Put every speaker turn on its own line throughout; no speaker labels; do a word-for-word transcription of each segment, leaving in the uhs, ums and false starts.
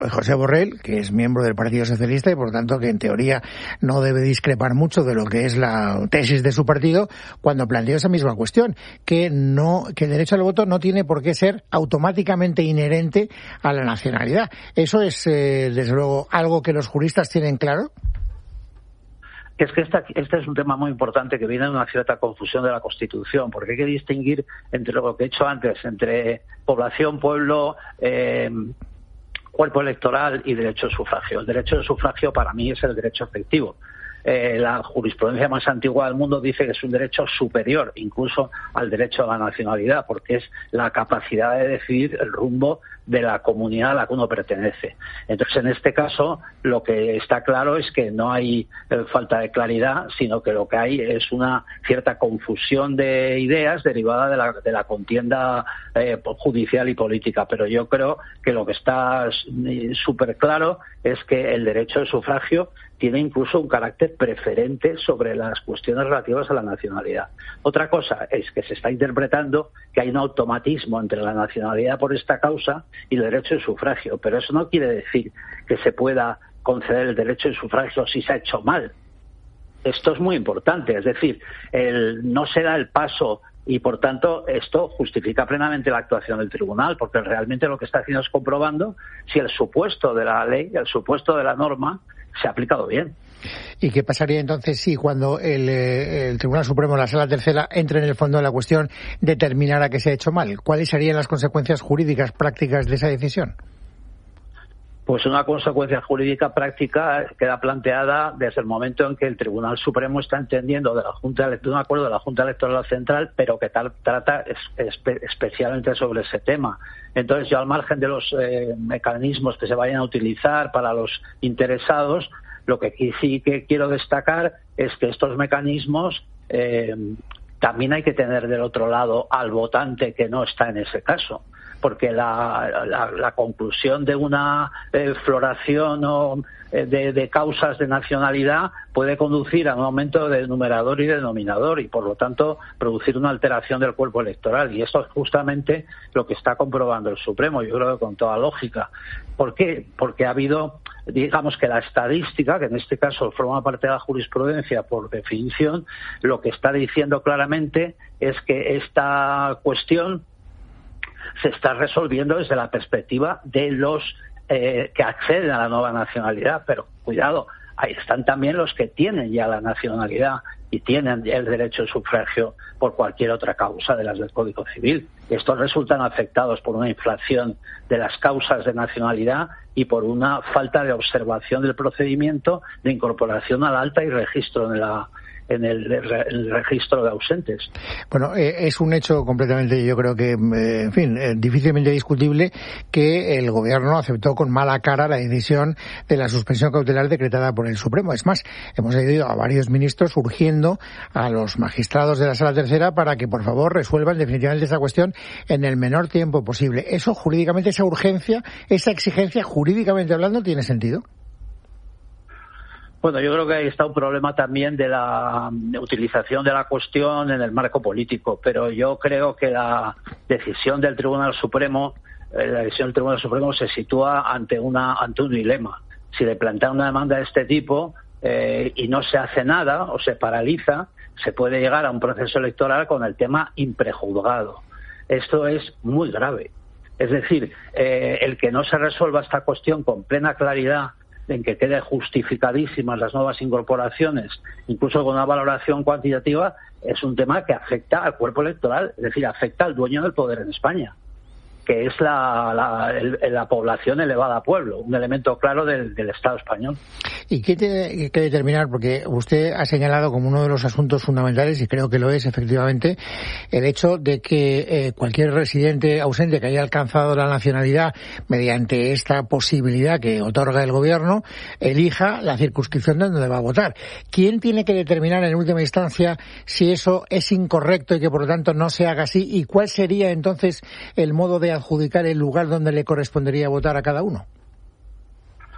José Borrell, que es miembro del Partido Socialista y por tanto que en teoría no debe discrepar mucho de lo que es la tesis de su partido, cuando planteó esa misma cuestión, que no, que el derecho al voto no tiene por qué ser automáticamente inherente a la nacionalidad. ¿Eso es, eh, desde luego, algo que los juristas tienen claro?
Es que esta, este es un tema muy importante que viene de una cierta confusión de la Constitución, porque hay que distinguir entre lo que he dicho antes, entre población, pueblo, eh, cuerpo electoral y derecho de sufragio. El derecho de sufragio para mí es el derecho efectivo. Eh, la jurisprudencia más antigua del mundo dice que es un derecho superior incluso al derecho a la nacionalidad, porque es la capacidad de decidir el rumbo de la comunidad a la que uno pertenece. Entonces, en este caso, lo que está claro es que no hay eh, falta de claridad, sino que lo que hay es una cierta confusión de ideas derivada de la, de la contienda eh, judicial y política. Pero yo creo que lo que está súper claro es que el derecho de sufragio tiene incluso un carácter preferente sobre las cuestiones relativas a la nacionalidad. Otra cosa es que se está interpretando que hay un automatismo entre la nacionalidad por esta causa y el derecho de sufragio, pero eso no quiere decir que se pueda conceder el derecho de sufragio si se ha hecho mal. Esto es muy importante, es decir, el, no se da el paso y, por tanto, esto justifica plenamente la actuación del tribunal, porque realmente lo que está haciendo es comprobando si el supuesto de la ley, el supuesto de la norma, se ha aplicado bien.
¿Y qué pasaría entonces si cuando el, el Tribunal Supremo, la Sala Tercera, entre en el fondo de la cuestión, determinara que se ha hecho mal? ¿Cuáles serían las consecuencias jurídicas prácticas de esa decisión?
Pues una consecuencia jurídica práctica queda planteada desde el momento en que el Tribunal Supremo está entendiendo de la Junta de un acuerdo de la Junta Electoral Central, pero que tal, trata es, espe, especialmente sobre ese tema. Entonces, yo, al margen de los eh, mecanismos que se vayan a utilizar para los interesados, lo que sí que quiero destacar es que estos mecanismos eh, también hay que tener del otro lado al votante que no está en ese caso, porque la, la, la conclusión de una eh, floración o, eh, de, de causas de nacionalidad puede conducir a un aumento de numerador y denominador y, por lo tanto, producir una alteración del cuerpo electoral. Y esto es justamente lo que está comprobando el Supremo, yo creo que con toda lógica. ¿Por qué? Porque ha habido, digamos que la estadística, que en este caso forma parte de la jurisprudencia por definición, lo que está diciendo claramente es que esta cuestión se está resolviendo desde la perspectiva de los eh, que acceden a la nueva nacionalidad, pero cuidado, ahí están también los que tienen ya la nacionalidad y tienen el derecho de sufragio por cualquier otra causa de las del Código Civil. Estos resultan afectados por una inflación de las causas de nacionalidad y por una falta de observación del procedimiento de incorporación al alta y registro en la en el, el registro de ausentes.
Bueno, eh, es un hecho completamente, yo creo que, eh, en fin, eh, difícilmente discutible que el Gobierno aceptó con mala cara la decisión de la suspensión cautelar decretada por el Supremo. Es más, hemos oído a varios ministros urgiendo a los magistrados de la Sala Tercera para que, por favor, resuelvan definitivamente esta cuestión en el menor tiempo posible. ¿Eso jurídicamente, esa urgencia, esa exigencia, jurídicamente hablando, tiene sentido?
Bueno, yo creo que ahí está un problema también de la utilización de la cuestión en el marco político, pero yo creo que la decisión del Tribunal Supremo, eh, la decisión del Tribunal Supremo se sitúa ante una ante un dilema. Si le plantean una demanda de este tipo eh, y no se hace nada o se paraliza, se puede llegar a un proceso electoral con el tema imprejuzgado. Esto es muy grave. Es decir, eh, el que no se resuelva esta cuestión con plena claridad, en que queden justificadísimas las nuevas incorporaciones, incluso con una valoración cuantitativa, es un tema que afecta al cuerpo electoral, es decir, afecta al dueño del poder en España, que es la, la, el, la población elevada a pueblo, un elemento claro del, del Estado español.
¿Y qué tiene que determinar? Porque usted ha señalado como uno de los asuntos fundamentales, y creo que lo es efectivamente, el hecho de que eh, cualquier residente ausente que haya alcanzado la nacionalidad mediante esta posibilidad que otorga el Gobierno, elija la circunscripción donde va a votar. ¿Quién tiene que determinar en última instancia si eso es incorrecto y que por lo tanto no se haga así? ¿Y cuál sería entonces el modo de adjudicar el lugar donde le correspondería votar a cada uno?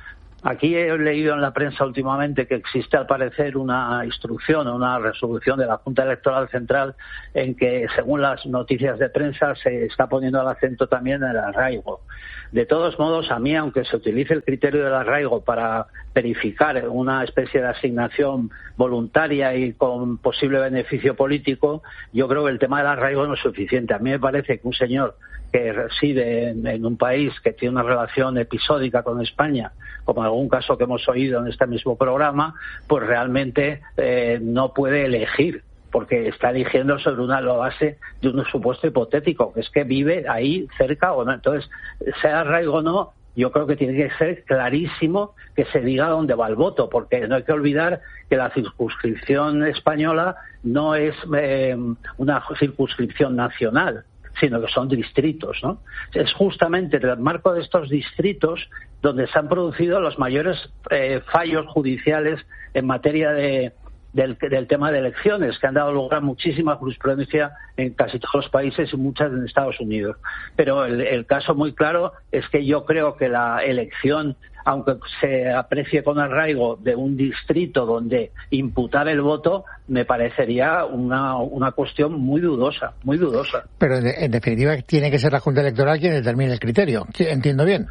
Aquí he leído en la prensa últimamente que existe al parecer una instrucción o una resolución de la Junta Electoral Central en que, según las noticias de prensa, se está poniendo el acento también en el arraigo. De todos modos, a mí, aunque se utilice el criterio del arraigo para verificar una especie de asignación voluntaria y con posible beneficio político, yo creo que el tema del arraigo no es suficiente. A mí me parece que un señor que reside en, en un país que tiene una relación episódica con España, como en algún caso que hemos oído en este mismo programa, pues realmente eh, no puede elegir, porque está eligiendo sobre una base de un supuesto hipotético, que es que vive ahí cerca o no. Entonces, sea arraigo o no, yo creo que tiene que ser clarísimo que se diga dónde va el voto, porque no hay que olvidar que la circunscripción española no es eh, una circunscripción nacional, sino que son distritos, ¿no? Es justamente en el marco de estos distritos donde se han producido los mayores eh, fallos judiciales en materia de Del, del tema de elecciones, que han dado lugar a muchísima jurisprudencia en casi todos los países y muchas en Estados Unidos. Pero el, el caso muy claro es que yo creo que la elección, aunque se aprecie con arraigo de un distrito donde imputar el voto, me parecería una, una cuestión muy dudosa, muy dudosa.
Pero en, en definitiva tiene que ser la Junta Electoral quien determine el criterio. ¿Entiendo bien?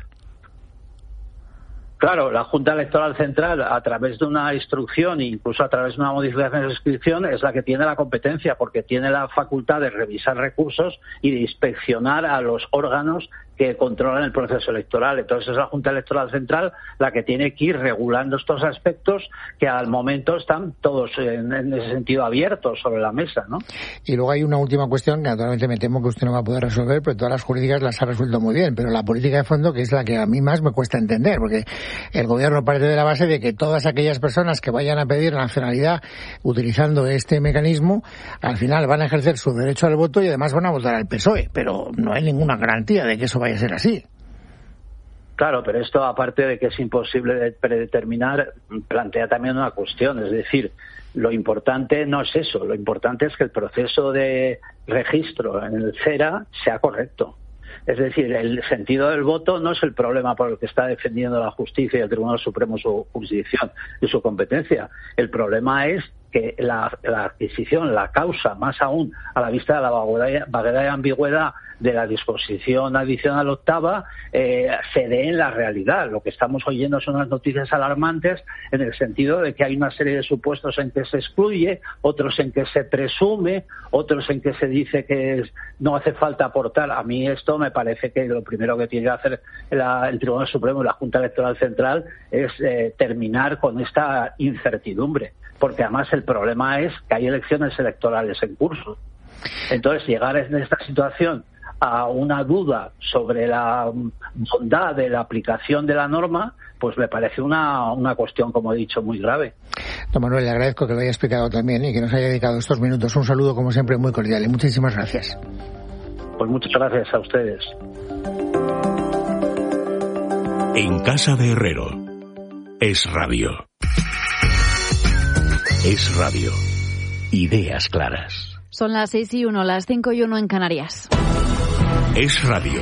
Claro, la Junta Electoral Central, a través de una instrucción e incluso a través de una modificación de la inscripción, es la que tiene la competencia, porque tiene la facultad de revisar recursos y de inspeccionar a los órganos que controlan el proceso electoral. Entonces es la Junta Electoral Central la que tiene que ir regulando estos aspectos que al momento están todos en, en ese sentido abiertos sobre la mesa, ¿no?
Y luego hay una última cuestión que naturalmente me temo que usted no va a poder resolver, pero todas las jurídicas las ha resuelto muy bien, pero la política de fondo, que es la que a mí más me cuesta entender, porque el gobierno parte de la base de que todas aquellas personas que vayan a pedir nacionalidad utilizando este mecanismo, al final van a ejercer su derecho al voto y además van a votar al P S O E, pero no hay ninguna garantía de que eso vaya a ser así.
Claro, pero esto, aparte de que es imposible de predeterminar, plantea también una cuestión, es decir, lo importante no es eso, lo importante es que el proceso de registro en el CERA sea correcto. Es decir, el sentido del voto no es el problema por el que está defendiendo la justicia y el Tribunal Supremo su jurisdicción y su competencia. El problema es que la, la adquisición, la causa, más aún a la vista de la vaguedad y ambigüedad de la disposición adicional octava, eh, se dé en la realidad. Lo que estamos oyendo son unas noticias alarmantes en el sentido de que hay una serie de supuestos en que se excluye, otros en que se presume, otros en que se dice que es, no hace falta aportar. A mí esto me parece que lo primero que tiene que hacer la, el Tribunal Supremo y la Junta Electoral Central es eh, terminar con esta incertidumbre, porque además el problema es que hay elecciones electorales en curso. Entonces, llegar en esta situación a una duda sobre la bondad de la aplicación de la norma, pues me parece una, una cuestión, como he dicho, muy grave.
Don Manuel, le agradezco que lo haya explicado también y que nos haya dedicado estos minutos. Un saludo, como siempre, muy cordial y muchísimas gracias.
Pues muchas gracias a ustedes.
En casa de Herrero. Es radio. Es radio. Ideas claras.
Son las seis y uno, las cinco y uno en Canarias.
Es radio.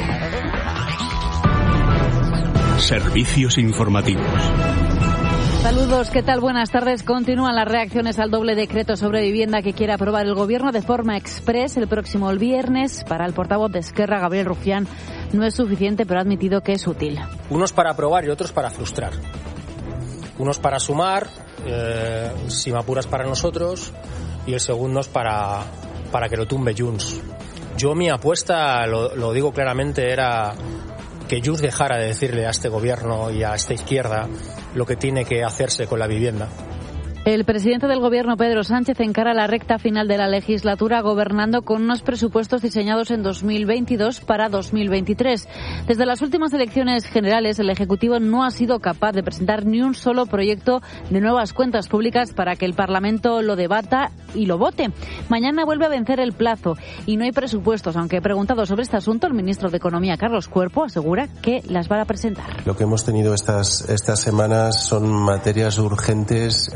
Servicios informativos.
Saludos, ¿qué tal? Buenas tardes. Continúan las reacciones al doble decreto sobre vivienda que quiere aprobar el Gobierno de forma exprés el próximo viernes. Para el portavoz de Esquerra, Gabriel Rufián, no es suficiente, pero ha admitido que es útil.
Unos para aprobar y otros para frustrar. Unos para sumar, eh, si me apuras para nosotros, y el segundo es para, para que lo tumbe Junts. Yo mi apuesta, lo, lo digo claramente, era que Junts dejara de decirle a este gobierno y a esta izquierda lo que tiene que hacerse con la vivienda.
El presidente del Gobierno, Pedro Sánchez, encara la recta final de la legislatura gobernando con unos presupuestos diseñados en dos mil veintidós para dos mil veintitrés. Desde las últimas elecciones generales, el Ejecutivo no ha sido capaz de presentar ni un solo proyecto de nuevas cuentas públicas para que el Parlamento lo debata y lo vote. Mañana vuelve a vencer el plazo y no hay presupuestos, aunque preguntado sobre este asunto, el ministro de Economía, Carlos Cuerpo, asegura que las van a presentar.
Lo que hemos tenido estas, estas semanas son materias urgentes apilando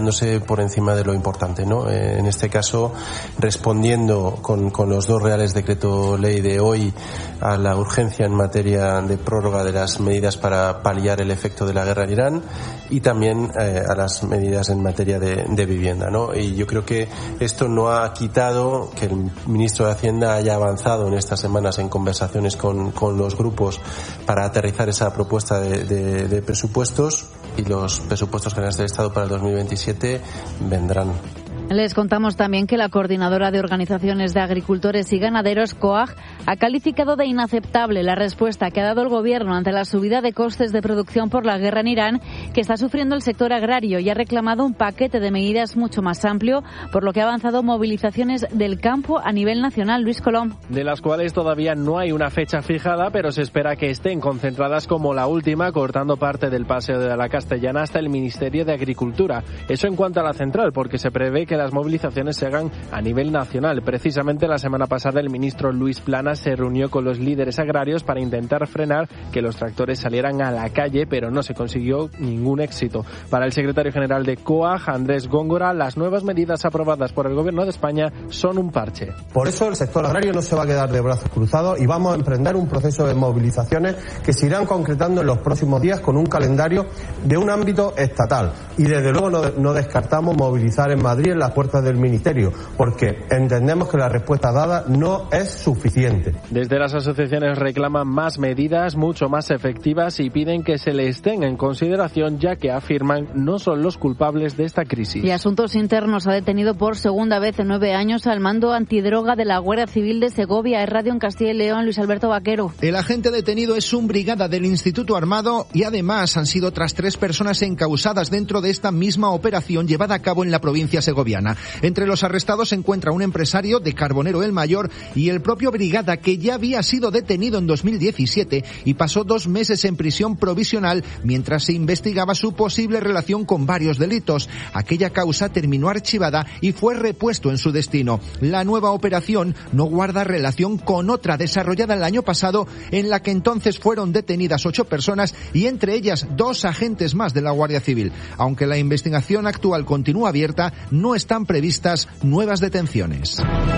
mirándose por encima de lo importante, ¿no? Eh, en este caso, respondiendo con, con los dos reales decreto ley de hoy a la urgencia en materia de prórroga de las medidas para paliar el efecto de la guerra en Irán y también eh, a las medidas en materia de, de vivienda, ¿no? Y yo creo que esto no ha quitado que el ministro de Hacienda haya avanzado en estas semanas en conversaciones con, con los grupos para aterrizar esa propuesta de, de, de presupuestos, y los presupuestos generales del Estado para el dos mil veintisiete vendrán.
Les contamos también que la Coordinadora de Organizaciones de Agricultores y Ganaderos, COAG, ha calificado de inaceptable la respuesta que ha dado el Gobierno ante la subida de costes de producción por la guerra en Irán, que está sufriendo el sector agrario, y ha reclamado un paquete de medidas mucho más amplio, por lo que ha avanzado movilizaciones del campo a nivel nacional. Luis Colom.
De las cuales todavía no hay una fecha fijada, pero se espera que estén concentradas como la última, cortando parte del Paseo de la Castellana hasta el Ministerio de Agricultura. Eso en cuanto a la central, porque se prevé que las movilizaciones se hagan a nivel nacional. Precisamente la semana pasada el ministro Luis Planas se reunió con los líderes agrarios para intentar frenar que los tractores salieran a la calle, pero no se consiguió ningún éxito. Para el secretario general de COAG, Andrés Góngora, las nuevas medidas aprobadas por el Gobierno de España son un parche.
Por eso el sector agrario no se va a quedar de brazos cruzados y vamos a emprender un proceso de movilizaciones que se irán concretando en los próximos días con un calendario de un ámbito estatal. Y desde luego no, no descartamos movilizar en Madrid en las puertas del Ministerio, porque entendemos que la respuesta dada no es suficiente.
Desde las asociaciones reclaman más medidas, mucho más efectivas, y piden que se les tenga en consideración, ya que afirman no son los culpables de esta crisis.
Y Asuntos Internos ha detenido por segunda vez en nueve años al mando antidroga de la Guardia Civil de Segovia. Es Radio en Castilla y León, Luis Alberto Vaquero.
El agente detenido es un brigada del Instituto Armado y además han sido otras tres personas encausadas dentro de esta misma operación llevada a cabo en la provincia segoviana. Entre los arrestados se encuentra un empresario de Carbonero el Mayor y el propio brigada, que ya había sido detenido en dos mil diecisiete y pasó dos meses en prisión provisional mientras se investigaba su posible relación con varios delitos. Aquella causa terminó archivada y fue repuesto en su destino. La nueva operación no guarda relación con otra desarrollada el año pasado, en la que entonces fueron detenidas ocho personas y entre ellas dos agentes más de la Guardia Civil. Aunque la investigación actual continúa abierta, no están previstas nuevas detenciones.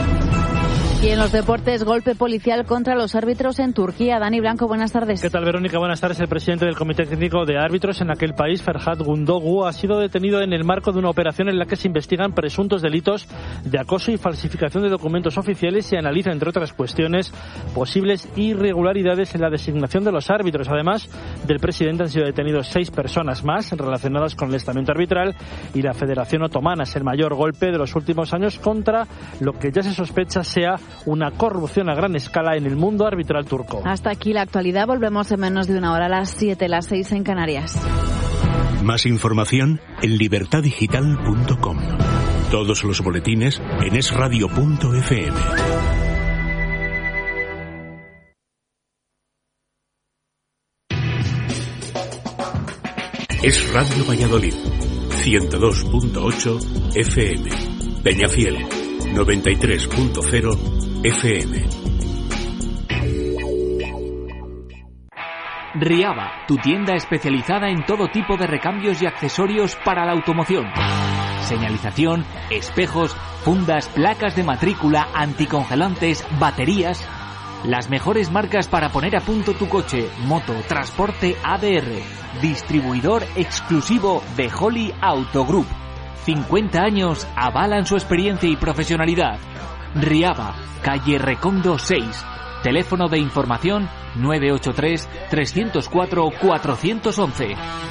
Y en los deportes, golpe policial contra los árbitros en Turquía. Dani Blanco, buenas tardes.
¿Qué tal, Verónica? Buenas tardes. El presidente del Comité Técnico de Árbitros en aquel país, Ferhat Gündoğdu, ha sido detenido en el marco de una operación en la que se investigan presuntos delitos de acoso y falsificación de documentos oficiales y analiza, entre otras cuestiones, posibles irregularidades en la designación de los árbitros. Además del presidente, han sido detenidos seis personas más relacionadas con el estamento arbitral y la Federación Otomana. Es el mayor golpe de los últimos años contra lo que ya se sospecha sea una corrupción a gran escala en el mundo arbitral turco.
Hasta aquí la actualidad. Volvemos en menos de una hora, a las siete, las seis en Canarias.
Más información en libertad digital punto com. Todos los boletines en es radio punto efe eme. Es Radio Valladolid, ciento dos punto ocho efe eme. Peñafiel, noventa y tres punto cero efe eme.
Riaba, tu tienda especializada en todo tipo de recambios y accesorios para la automoción. Señalización, espejos, fundas, placas de matrícula, anticongelantes, baterías. Las mejores marcas para poner a punto tu coche, moto, transporte A D R. Distribuidor exclusivo de Holly Auto Group. cincuenta años avalan su experiencia y profesionalidad. Riaba, calle Recondo seis. Teléfono de información nueve ocho tres, tres cero cuatro, cuatro uno uno.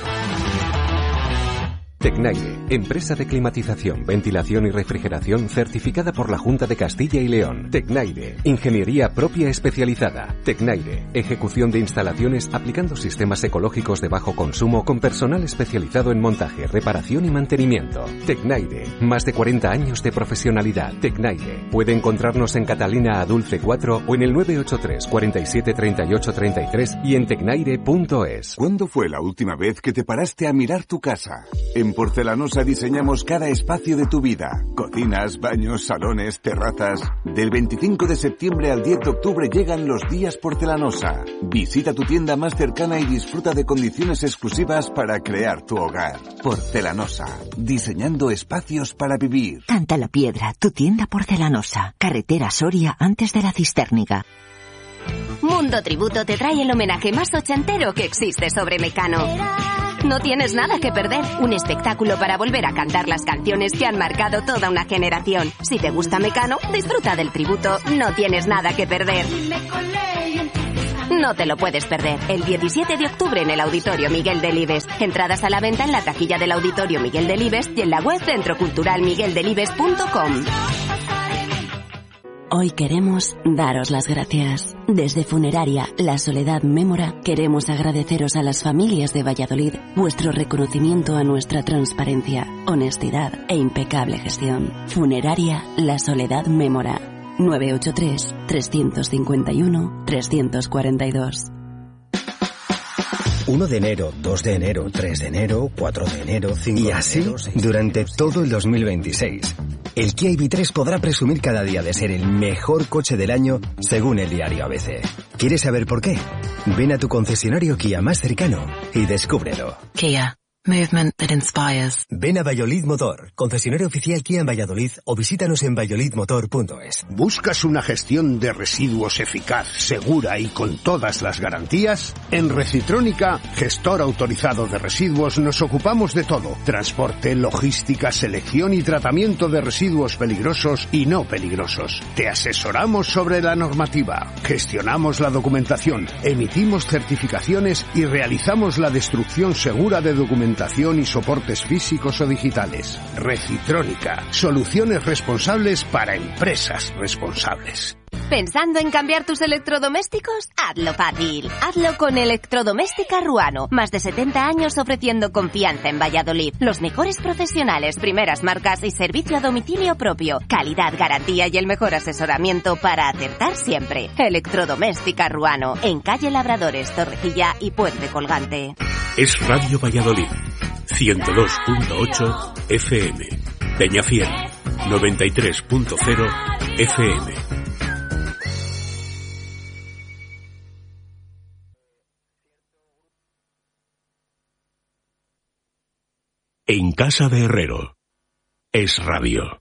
Tecnaire, empresa de climatización, ventilación y refrigeración certificada por la Junta de Castilla y León. Tecnaire, ingeniería propia especializada. Tecnaire, ejecución de instalaciones aplicando sistemas ecológicos de bajo consumo con personal especializado en montaje, reparación y mantenimiento. Tecnaire, más de cuarenta años de profesionalidad. Tecnaire, puede encontrarnos en Catalina Adulce cuatro o en el nueve ocho tres, cuarenta y siete, treinta y ocho, treinta y tres y en tecnaire punto es.
¿Cuándo fue la última vez que te paraste a mirar tu casa? En En Porcelanosa diseñamos cada espacio de tu vida. Cocinas, baños, salones, terrazas. Del veinticinco de septiembre al diez de octubre llegan los días Porcelanosa. Visita tu tienda más cercana y disfruta de condiciones exclusivas para crear tu hogar. Porcelanosa. Diseñando espacios para vivir.
Canta la Piedra, tu tienda porcelanosa. Carretera Soria antes de la Cisterniga.
Mundo Tributo te trae el homenaje más ochentero que existe sobre Mecano. No tienes nada que perder. Un espectáculo para volver a cantar las canciones que han marcado toda una generación. Si te gusta Mecano, disfruta del tributo. No tienes nada que perder. No te lo puedes perder. El diecisiete de octubre en el Auditorio Miguel Delibes. Entradas a la venta en la taquilla del Auditorio Miguel Delibes y en la web centro cultural miguel delibes punto com.
Hoy queremos daros las gracias. Desde Funeraria La Soledad Mémora queremos agradeceros a las familias de Valladolid vuestro reconocimiento a nuestra transparencia, honestidad e impecable gestión. Funeraria La Soledad Mémora. nueve ocho tres, tres cinco uno, tres cuatro dos.
uno de enero, dos de enero, tres de enero, cuatro de enero, cinco de enero... Y así durante todo el dos mil veintiséis. El Kia I V tres podrá presumir cada día de ser el mejor coche del año según el diario A B C. ¿Quieres saber por qué? Ven a tu concesionario Kia más cercano y descúbrelo.
Kia. Movement that inspires.
Ven a Valladolid Motor, concesionario oficial Kia en Valladolid, o visítanos en valladolid motor punto es.
¿Buscas una gestión de residuos eficaz, segura y con todas las garantías? En Recitrónica, gestor autorizado de residuos, nos ocupamos de todo. Transporte, logística, selección y tratamiento de residuos peligrosos y no peligrosos. Te asesoramos sobre la normativa, gestionamos la documentación, emitimos certificaciones y realizamos la destrucción segura de documentación y soportes físicos o digitales. Recitrónica. Soluciones responsables para empresas responsables.
¿Pensando en cambiar tus electrodomésticos? Hazlo fácil. Hazlo con Electrodoméstica Ruano. Más de setenta años ofreciendo confianza en Valladolid. Los mejores profesionales, primeras marcas y servicio a domicilio propio. Calidad, garantía y el mejor asesoramiento para acertar siempre. Electrodoméstica Ruano. En calle Labradores, Torrecilla y Puente Colgante.
Es Radio Valladolid. ciento dos punto ocho F M. Peñafiel. noventa y tres punto cero F M. En casa de Herrero. Es radio.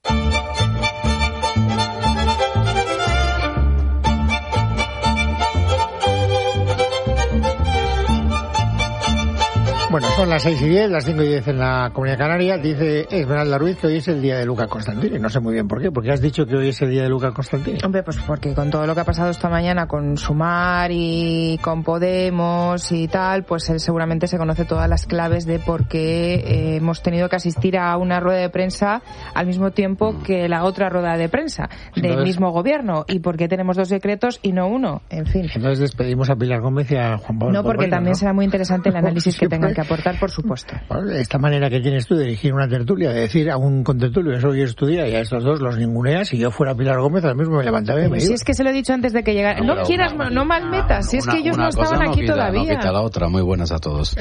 Bueno, son las seis y diez, las cinco y diez en la Comunidad Canaria. Dice Esmeralda Ruiz que hoy es el día de Luca Constantini. No sé muy bien por qué. ¿Por qué has dicho que hoy es el día de Luca Constantini?
Hombre, pues porque con todo lo que ha pasado esta mañana con Sumar y con Podemos y tal, pues él seguramente se conoce todas las claves de por qué eh, hemos tenido que asistir a una rueda de prensa al mismo tiempo que la otra rueda de prensa del Entonces, mismo gobierno, y por qué tenemos dos decretos y no uno. En fin.
Entonces despedimos a Pilar Gómez y a Juan Pablo.
No, porque
Porreño,
también
¿no?
será muy interesante el análisis que tengan que aportar, por supuesto.
Esta manera que tienes tú de dirigir una tertulia, de decir a un contertulio, eso hoy es tu día, y a estos dos los ninguneas. Si yo fuera Pilar Gómez, ahora mismo me levantaba y me iba.
Si es que se lo he dicho antes de que llegara. No, no quieras, una, no malmetas, si es que ellos no estaban aquí
quita,
todavía.
No quita la otra. Muy buenas a todos.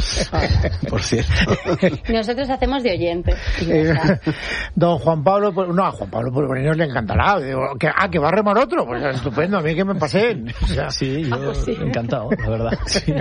Por cierto.
Nosotros hacemos de oyente.
Eh, don Juan Pablo, no, a Juan Pablo Porreño le encantará. Digo, que, ah, que va a remar otro. Pues estupendo, a mí que me pasé. O sea,
sí, yo ah, pues sí. Encantado, la verdad. Sí.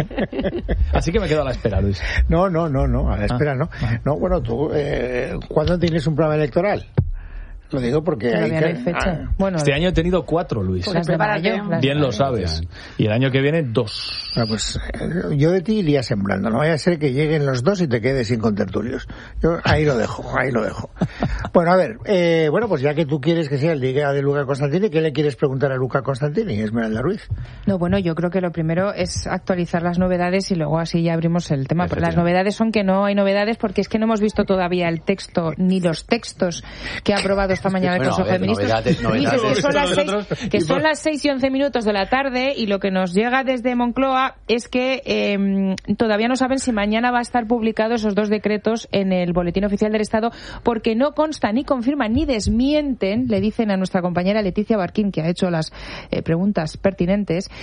Así que me quedo a la espera, Luis.
No, no, no, no, a la espera, ah. no. No, bueno, tú, eh, ¿cuándo tienes un programa electoral? Lo digo porque hay, que...
no hay fecha. Ah,
bueno, este año he tenido cuatro, Luis.
Pues prepárate.
Bien lo sabes. Y el año que viene, dos.
Bueno, pues yo de ti iría sembrando. No vaya a ser que lleguen los dos y te quedes sin contertulios. Yo ahí lo dejo, ahí lo dejo. Bueno, a ver, eh, bueno, pues ya que tú quieres que sea el día de Luca Constantini, ¿qué le quieres preguntar a Luca Constantini, Esmeralda Ruiz?
No, bueno, yo creo que lo primero es actualizar las novedades y luego así ya abrimos el tema. Las novedades son que no hay novedades porque es que no hemos visto todavía el texto ni los textos que ha aprobado esta mañana el bueno, Consejo ver, de Ministros. Novedades, novedades. Que, son las seis, que son las seis y once minutos de la tarde, y lo que nos llega desde Moncloa es que eh, todavía no saben si mañana va a estar publicado esos dos decretos en el Boletín Oficial del Estado, porque no consta ni confirman ni desmienten, le dicen a nuestra compañera Leticia Barquín, que ha hecho las eh, preguntas pertinentes,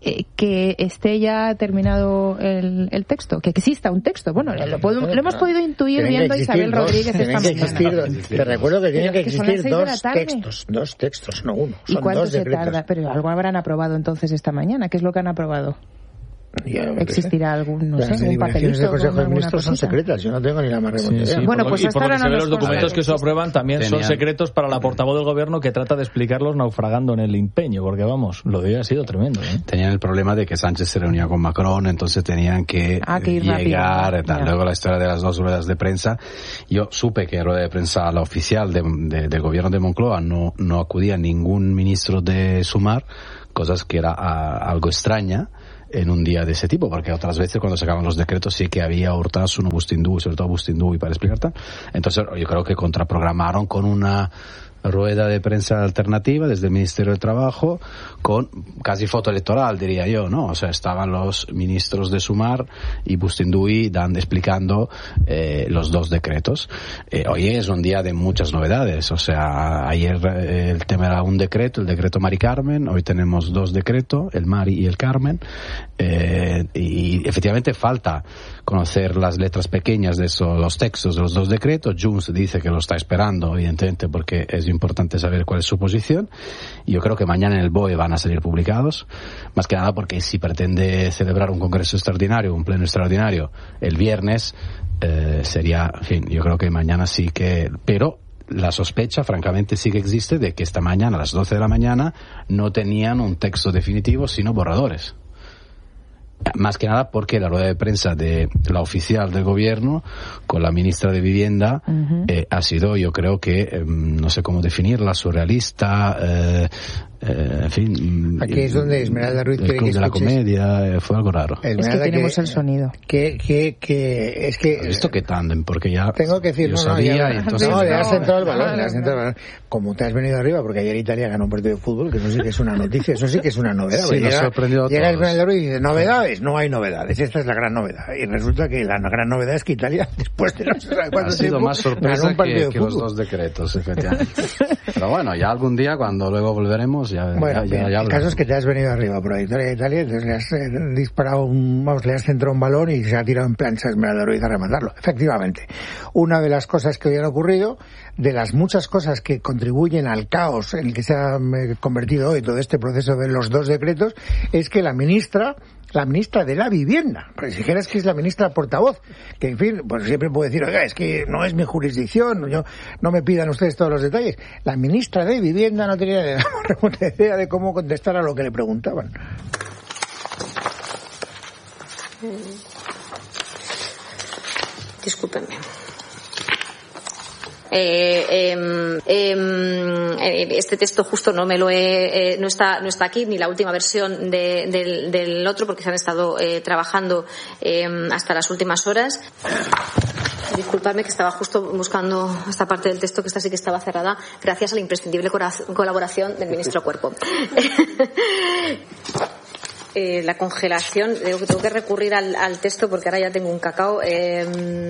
eh, que esté ya terminado el, el texto, que exista un texto. Bueno, lo, puedo, lo hemos podido intuir
tienen
viendo a Isabel
dos,
Rodríguez esta
que
mañana.
Existir, te recuerdo que tienen que, que existir dos textos, dos textos, no uno.
¿Y
son
cuánto
dos
se
decretos.
tarda? Pero algo habrán aprobado entonces esta mañana. ¿Qué es lo que han aprobado?
Ya,
¿Existirá algún, no
las
sé, algún papelito?
Las deliberaciones del Consejo de Ministros son
cosita?
secretas, yo no tengo ni la más remota idea.
Sí, sí,
bueno,
por
pues
lo,
hasta
y por
ahora
lo que se
no
ve,
nos
los documentos
consta.
que se aprueban también
Tenían...
son secretos para la portavoz del gobierno que trata de explicarlos naufragando en el empeño, porque vamos, lo de hoy ha sido tremendo. ¿eh?
Tenían el problema de que Sánchez se reunía con Macron, entonces tenían que,
ah, que ir
llegar,
rápido,
tal. Luego la historia de las dos ruedas de prensa. Yo supe que rueda de prensa la oficial de, de, del gobierno de Moncloa no, no acudía ningún ministro de Sumar, cosas que era a, algo extraña en un día de ese tipo, porque otras veces cuando sacaban los decretos sí que había Urtasun, Bustindu, sobre todo Bustindu, y para explicar tal. Entonces yo creo que contraprogramaron con una rueda de prensa alternativa desde el Ministerio de Trabajo con casi foto electoral, diría yo, ¿no? O sea, estaban los ministros de Sumar y Bustinduy dan, explicando eh, los dos decretos. Eh, hoy es un día de muchas novedades, o sea, ayer eh, el tema era un decreto, el decreto Mari Carmen, hoy tenemos dos decretos, el Mari y el Carmen, eh, y efectivamente falta conocer las letras pequeñas de esos, los textos de los dos decretos. Junts dice que lo está esperando, evidentemente, porque es importante saber cuál es su posición. Yo creo que mañana en el B O E van a salir publicados, más que nada porque si pretende celebrar un congreso extraordinario, un pleno extraordinario el viernes, eh, sería, en fin, yo creo que mañana sí que, pero la sospecha, francamente, sí que existe de que esta mañana, a las doce de la mañana, no tenían un texto definitivo, sino borradores. Más que nada porque la rueda de prensa de la oficial del gobierno con la ministra de Vivienda uh-huh. eh, ha sido, yo creo que, eh, no sé cómo definirla, surrealista, eh, eh, en fin.
Aquí es donde Esmeralda Ruiz quiere
que
de
la comedia, eh, fue algo raro.
Esmeralda, es que tenemos que, el sonido.
Que, que, que, es que...
¿Esto qué tándem? Porque ya...
Tengo que decir,
yo
no,
sabía
no, ya,
y entonces...
No, le has centrado el balón, le has centrado el balón. Como te has venido arriba, porque ayer Italia ganó un partido de fútbol, que eso sí que es una noticia, eso sí que es una novedad.
Sí, nos sorprendió a
llega
todos.
Esmeralda Ruiz y dice, ¿novedades? No hay novedades, esta es la gran novedad. Y resulta que la gran novedad es que Italia, después de no sé cuánto
ha sido
tiempo,
más sorpresa
ganó un partido
que, que
de
los
fútbol.
dos decretos, efectivamente. Pero bueno, ya algún día, cuando luego volveremos, ya...
Bueno,
ya, ya, ya
el caso es que te has venido arriba por la victoria de Italia, entonces le has eh, disparado, un, vamos, le has centrado un balón y se ha tirado en plancha Esmeralda Ruiz a rematarlo. Efectivamente, una de las cosas que hoy han ocurrido, de las muchas cosas que contribuyen al caos en el que se ha eh, convertido hoy todo este proceso de los dos decretos, es que la ministra, la ministra de la Vivienda, porque si dijeras que es la ministra portavoz, que en fin, pues siempre puedo decir, oiga, es que no es mi jurisdicción, yo, no me pidan ustedes todos los detalles. La ministra de Vivienda no tenía ni la más remota idea de cómo contestar a lo que le preguntaban.
Discúlpenme. Eh, eh, eh, este texto justo no me lo he, eh, no está no está aquí, ni la última versión de, del, del otro, porque se han estado eh, trabajando eh, hasta las últimas horas. Disculpadme que estaba justo buscando esta parte del texto, que esta sí que estaba cerrada, gracias a la imprescindible colaboración del ministro Cuerpo. eh, la congelación, tengo, tengo que recurrir al, al texto porque ahora ya tengo un cacao. Eh,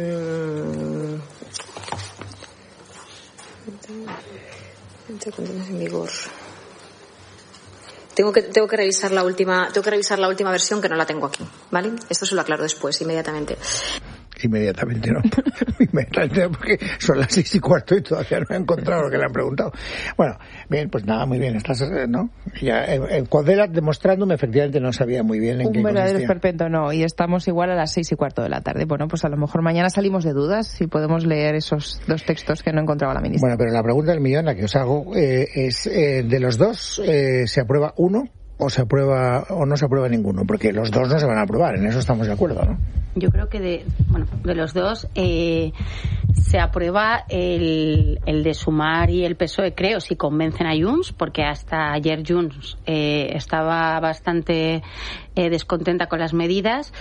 en vigor. Tengo que tengo que revisar la última tengo que revisar la última versión, que no la tengo aquí, ¿vale? Esto se lo aclaro después, inmediatamente.
Inmediatamente no, inmediatamente porque son las seis y cuarto y todavía no he encontrado lo que le han preguntado. Bueno, bien, pues nada, muy bien, estás, ¿no? Ya, el Codela demostrándome, efectivamente no sabía muy bien en
Un
qué
verdadero
consistía.
esperpento, no, y estamos igual a las seis y cuarto de la tarde. Bueno, pues a lo mejor mañana salimos de dudas si podemos leer esos dos textos que no encontraba la ministra.
Bueno, pero la pregunta del millón, la que os hago, eh, es, eh, de los dos, eh, ¿se aprueba uno o se aprueba o no se aprueba ninguno? Porque los dos no se van a aprobar, en eso estamos de acuerdo, ¿no?
Yo creo que de, bueno, de los dos eh, se aprueba el, el de Sumar y el P S O E, creo, si convencen a Junts, porque hasta ayer Junts eh, estaba bastante eh, descontenta con las medidas.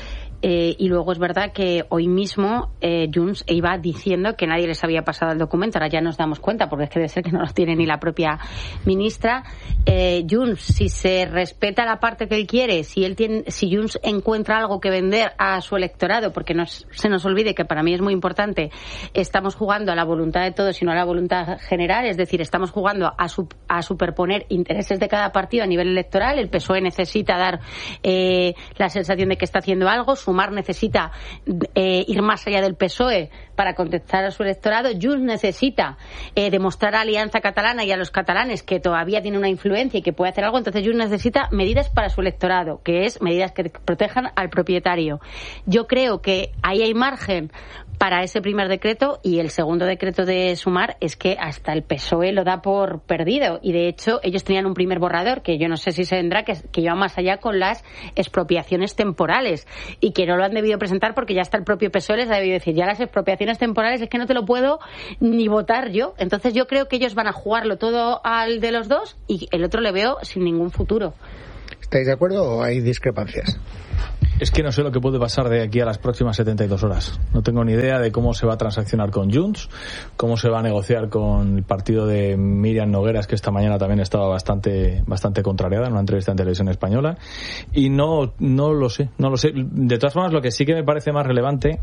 Eh, y luego es verdad que hoy mismo eh, Junts iba diciendo que nadie les había pasado el documento. Ahora ya nos damos cuenta, porque es que debe ser que no lo tiene ni la propia ministra. Eh, Junts, si se respeta la parte que él quiere, si él tiene, si Junts encuentra algo que vender a su electorado, porque no se nos olvide que para mí es muy importante, estamos jugando a la voluntad de todos y no a la voluntad general, es decir, estamos jugando a, su, a superponer intereses de cada partido a nivel electoral. El P S O E necesita dar eh, la sensación de que está haciendo algo, Sumar necesita eh, ir más allá del P S O E para contestar a su electorado, Junts necesita eh, demostrar a la Alianza Catalana y a los catalanes que todavía tiene una influencia y que puede hacer algo. Entonces Junts necesita medidas para su electorado, que es medidas que protejan al propietario. Yo creo que ahí hay margen para ese primer decreto, y el segundo decreto de Sumar es que hasta el P S O E lo da por perdido, y de hecho ellos tenían un primer borrador que yo no sé si se vendrá, que, que iba más allá con las expropiaciones temporales, y que no lo han debido presentar porque ya está el propio P S O E les ha debido decir, ya las expropiaciones temporales es que no te lo puedo ni votar yo. Entonces yo creo que ellos van a jugarlo todo al de los dos y el otro le veo sin ningún futuro.
¿Estáis de acuerdo o hay discrepancias?
Es que no sé lo que puede pasar de aquí a las próximas setenta y dos horas. No tengo ni idea de cómo se va a transaccionar con Junts, cómo se va a negociar con el partido de Míriam Nogueras, que esta mañana también estaba bastante bastante contrariada en una entrevista en Televisión Española. Y no, no lo sé, no lo sé. De todas formas, lo que sí que me parece más relevante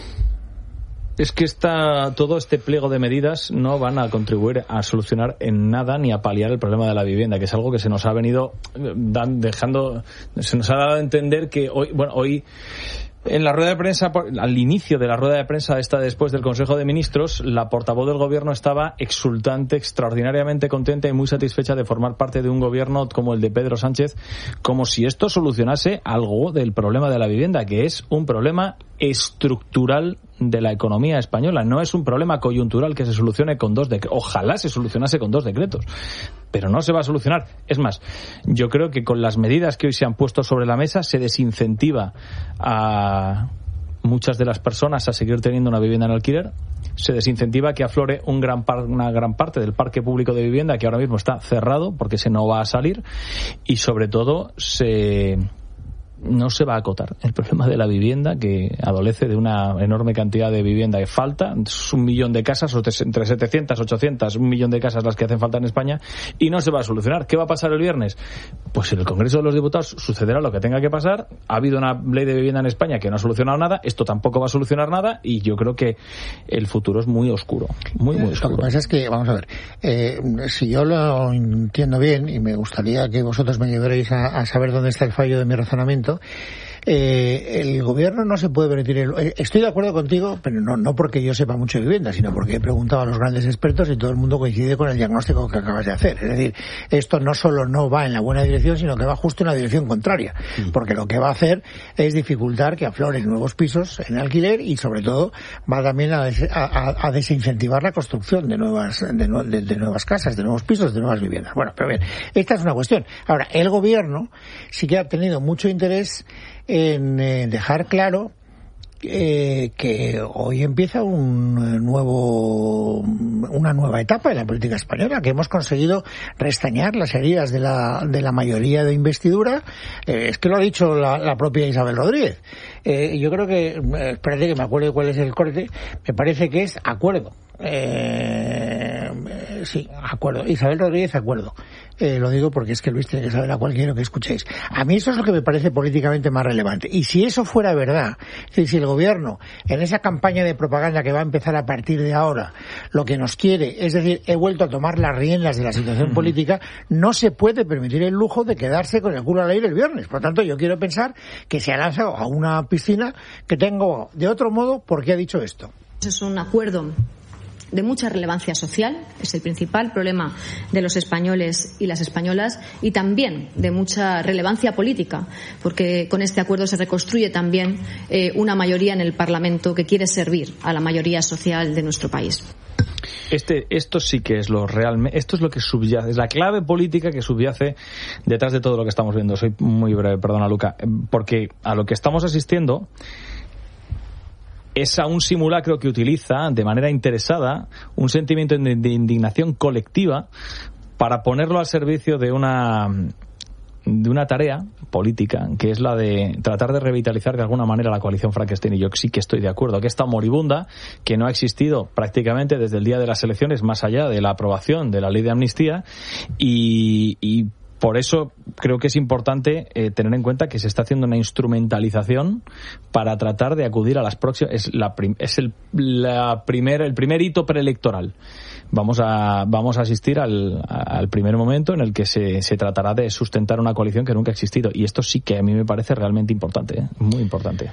es que esta, todo este pliego de medidas no van a contribuir a solucionar en nada ni a paliar el problema de la vivienda, que es algo que se nos ha venido dan, dejando, se nos ha dado a entender que hoy, bueno, hoy en la rueda de prensa, al inicio de la rueda de prensa esta después del Consejo de Ministros, la portavoz del Gobierno estaba exultante, extraordinariamente contenta y muy satisfecha de formar parte de un gobierno como el de Pedro Sánchez, como si esto solucionase algo del problema de la vivienda, que es un problema estructural de la economía española. No es un problema coyuntural que se solucione con dos decretos. Ojalá se solucionase con dos decretos, pero no se va a solucionar. Es más, yo creo que con las medidas que hoy se han puesto sobre la mesa se desincentiva a muchas de las personas a seguir teniendo una vivienda en alquiler, se desincentiva que aflore un gran par, una gran parte del parque público de vivienda que ahora mismo está cerrado porque se no va a salir, y sobre todo se no se va a acotar el problema de la vivienda, que adolece de una enorme cantidad de vivienda que falta. Es un millón de casas, entre setecientas, ochocientas, un millón de casas las que hacen falta en España, y no se va a solucionar. ¿Qué va a pasar el viernes? Pues en el Congreso de los Diputados sucederá lo que tenga que pasar. Ha habido una ley de vivienda en España que no ha solucionado nada, esto tampoco va a solucionar nada, y yo creo que el futuro es muy oscuro, muy, muy oscuro.
Lo que pasa es que, vamos a ver, eh, si yo lo entiendo bien, y me gustaría que vosotros me llevarais a, a saber dónde está el fallo de mi razonamiento, Eh, el gobierno no se puede permitir el... Estoy de acuerdo contigo, pero no, no porque yo sepa mucho de vivienda, sino porque he preguntado a los grandes expertos y todo el mundo coincide con el diagnóstico que acabas de hacer. Es decir, esto no solo no va en la buena dirección, sino que va justo en la dirección contraria, porque lo que va a hacer es dificultar que afloren nuevos pisos en alquiler, y sobre todo va también a, des, a, a desincentivar la construcción de nuevas de, de, de nuevas casas, de nuevos pisos, de nuevas viviendas. Bueno, pero bien, esta es una cuestión. Ahora, el gobierno sí que ha tenido mucho interés en eh, dejar claro eh, que hoy empieza un nuevo una nueva etapa en la política española, que hemos conseguido restañar las heridas de la de la mayoría de investidura. Eh, es que lo ha dicho la, la propia Isabel Rodríguez. Eh, yo creo que, eh, espérate que me acuerde cuál es el corte, me parece que es acuerdo. Eh, sí, acuerdo. Isabel Rodríguez, acuerdo. Eh, lo digo porque es que Luis tiene que saber a cualquiera que escuchéis. A mí eso es lo que me parece políticamente más relevante. Y si eso fuera verdad, es decir, si el gobierno, en esa campaña de propaganda que va a empezar a partir de ahora, lo que nos quiere, es decir, he vuelto a tomar las riendas de la situación política, no se puede permitir el lujo de quedarse con el culo al aire el viernes. Por lo tanto, yo quiero pensar que se ha lanzado a una piscina que tengo de otro modo porque ha dicho esto.
Es un acuerdo de mucha relevancia social, es el principal problema de los españoles y las españolas, y también de mucha relevancia política, porque con este acuerdo se reconstruye también eh, una mayoría en el Parlamento que quiere servir a la mayoría social de nuestro país.
Este, esto sí que es lo realmente, esto es lo que subyace, es la clave política que subyace detrás de todo lo que estamos viendo. Soy muy breve, perdona Luca, porque a lo que estamos asistiendo es a un simulacro que utiliza de manera interesada un sentimiento de indignación colectiva para ponerlo al servicio de una de una tarea política, que es la de tratar de revitalizar de alguna manera la coalición Frankenstein, y yo sí que estoy de acuerdo, que está moribunda, que no ha existido prácticamente desde el día de las elecciones, más allá de la aprobación de la ley de amnistía, y, y por eso creo que es importante eh, tener en cuenta que se está haciendo una instrumentalización para tratar de acudir a las próximas. Es, la prim, es el, la primer, el primer hito preelectoral. Vamos a, vamos a asistir al, al primer momento en el que se, se tratará de sustentar una coalición que nunca ha existido. Y esto sí que a mí me parece realmente importante, ¿eh? Muy importante.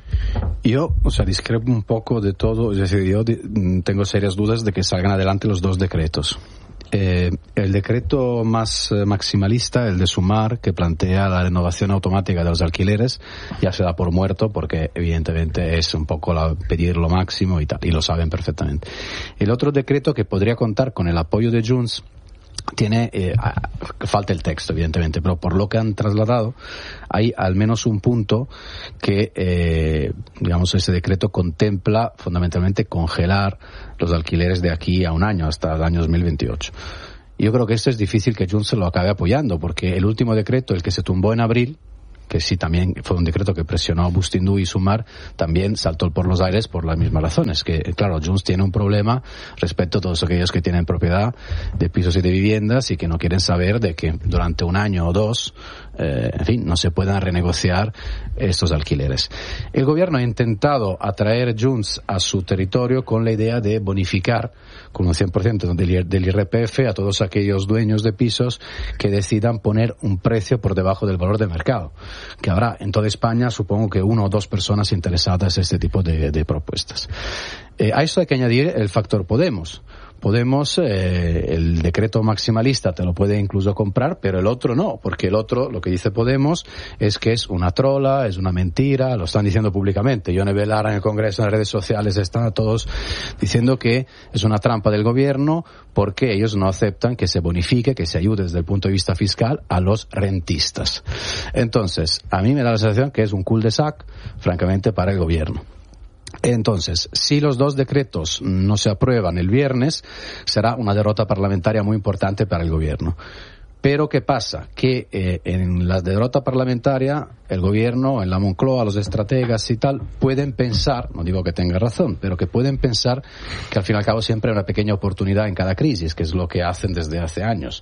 Yo, o sea, discrepo un poco de todo. Es decir, yo tengo serias dudas de que salgan adelante los dos decretos. Eh, el decreto más eh, maximalista, el de Sumar, que plantea la renovación automática de los alquileres, ya se da por muerto porque evidentemente es un poco la, pedir lo máximo y tal, y lo saben perfectamente. El otro decreto que podría contar con el apoyo de Junts tiene, eh, falta el texto evidentemente, pero por lo que han trasladado hay al menos un punto que eh, digamos ese decreto contempla fundamentalmente congelar los alquileres de aquí a un año, hasta el año dos mil veintiocho. Yo creo que esto es difícil que Junts se lo acabe apoyando, porque el último decreto, el que se tumbó en abril, que sí también fue un decreto que presionó a Bustindú y Sumar, también saltó por los aires por las mismas razones, que claro, Junts tiene un problema respecto a todos aquellos que tienen propiedad de pisos y de viviendas y que no quieren saber de que durante un año o dos eh, en fin, no se puedan renegociar estos alquileres. El gobierno ha intentado atraer Junts a su territorio con la idea de bonificar con un cien por ciento del, del I R P F a todos aquellos dueños de pisos que decidan poner un precio por debajo del valor de mercado, que habrá en toda España supongo que una o dos personas interesadas en este tipo de, de propuestas. Eh, a eso hay que añadir el factor Podemos. Podemos, eh, el decreto maximalista te lo puede incluso comprar, pero el otro no, porque el otro, lo que dice Podemos, es que es una trola, es una mentira, lo están diciendo públicamente. Yone Belarra en el Congreso, en las redes sociales, están todos diciendo que es una trampa del gobierno porque ellos no aceptan que se bonifique, que se ayude desde el punto de vista fiscal a los rentistas. Entonces, a mí me da la sensación que es un cul-de-sac, francamente, para el gobierno. Entonces, si los dos decretos no se aprueban el viernes, será una derrota parlamentaria muy importante para el gobierno. Pero ¿qué pasa? Que eh, en la derrota parlamentaria, el gobierno, en la Moncloa, los estrategas y tal, pueden pensar, no digo que tenga razón, pero que pueden pensar que al fin y al cabo siempre hay una pequeña oportunidad en cada crisis, que es lo que hacen desde hace años.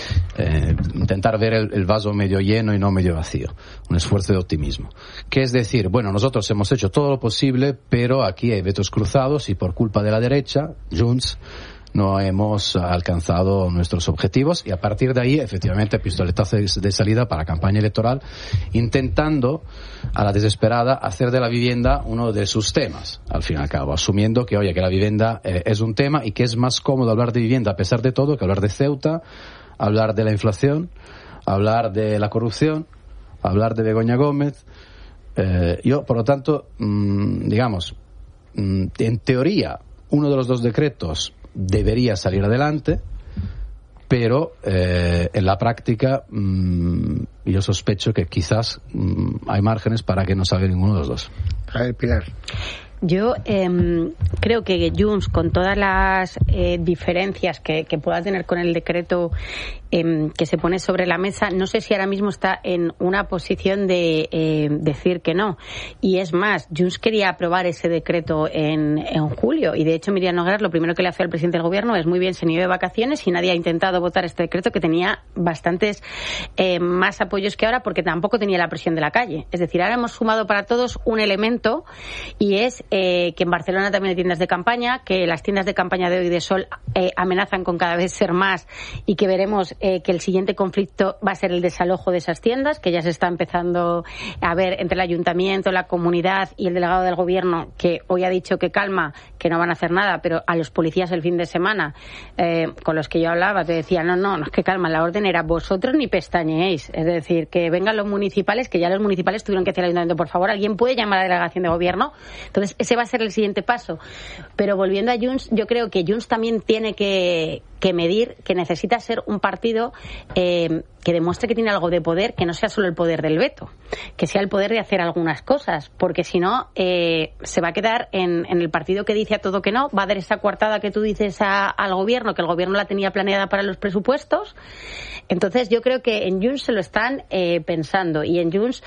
Eh, intentar ver el, el vaso medio lleno y no medio vacío. Un esfuerzo de optimismo. Que es decir, bueno, nosotros hemos hecho todo lo posible, pero aquí hay vetos cruzados y por culpa de la derecha, Junts, no hemos alcanzado nuestros objetivos y a partir de ahí, efectivamente, pistoletazo de salida para campaña electoral, intentando a la desesperada hacer de la vivienda uno de sus temas, al fin y al cabo, asumiendo que, oye, que la vivienda eh, es un tema y que es más cómodo hablar de vivienda a pesar de todo que hablar de Ceuta, hablar de la inflación, hablar de la corrupción, hablar de Begoña Gómez. Eh, yo, por lo tanto, mmm, digamos, mmm, en teoría, uno de los dos decretos debería salir adelante, pero eh, en la práctica mmm, yo sospecho que quizás mmm, hay márgenes para que no salga ninguno de los dos.
A ver, Pilar.
Yo eh, creo que Junts, con todas las eh, diferencias que, que pueda tener con el decreto eh, que se pone sobre la mesa, no sé si ahora mismo está en una posición de eh, decir que no. Y es más, Junts quería aprobar ese decreto en, en julio, y de hecho Miriam Nogueras lo primero que le hace al presidente del gobierno es: muy bien, se han ido de vacaciones y nadie ha intentado votar este decreto, que tenía bastantes eh, más apoyos que ahora, porque tampoco tenía la presión de la calle. Es decir, ahora hemos sumado para todos un elemento, y es Eh, que en Barcelona también hay tiendas de campaña, que las tiendas de campaña de hoy de Sol eh, amenazan con cada vez ser más, y que veremos eh, que el siguiente conflicto va a ser el desalojo de esas tiendas, que ya se está empezando a ver entre el ayuntamiento, la comunidad y el delegado del gobierno, que hoy ha dicho que calma, que no van a hacer nada, pero a los policías el fin de semana eh, con los que yo hablaba te decían: no, no, no es que calma, la orden era vosotros ni pestañeéis, es decir, que vengan los municipales, que ya los municipales tuvieron que decir al ayuntamiento: por favor, alguien puede llamar a la delegación de gobierno. Entonces ese va a ser el siguiente paso. Pero volviendo a Junts, yo creo que Junts también tiene que, que medir que necesita ser un partido eh, que demuestre que tiene algo de poder, que no sea solo el poder del veto, que sea el poder de hacer algunas cosas, porque si no eh, se va a quedar en, en el partido que dice a todo que no, va a dar esa coartada que tú dices a, al gobierno, que el gobierno la tenía planeada para los presupuestos. Entonces yo creo que en Junts se lo están eh, pensando, y en Junts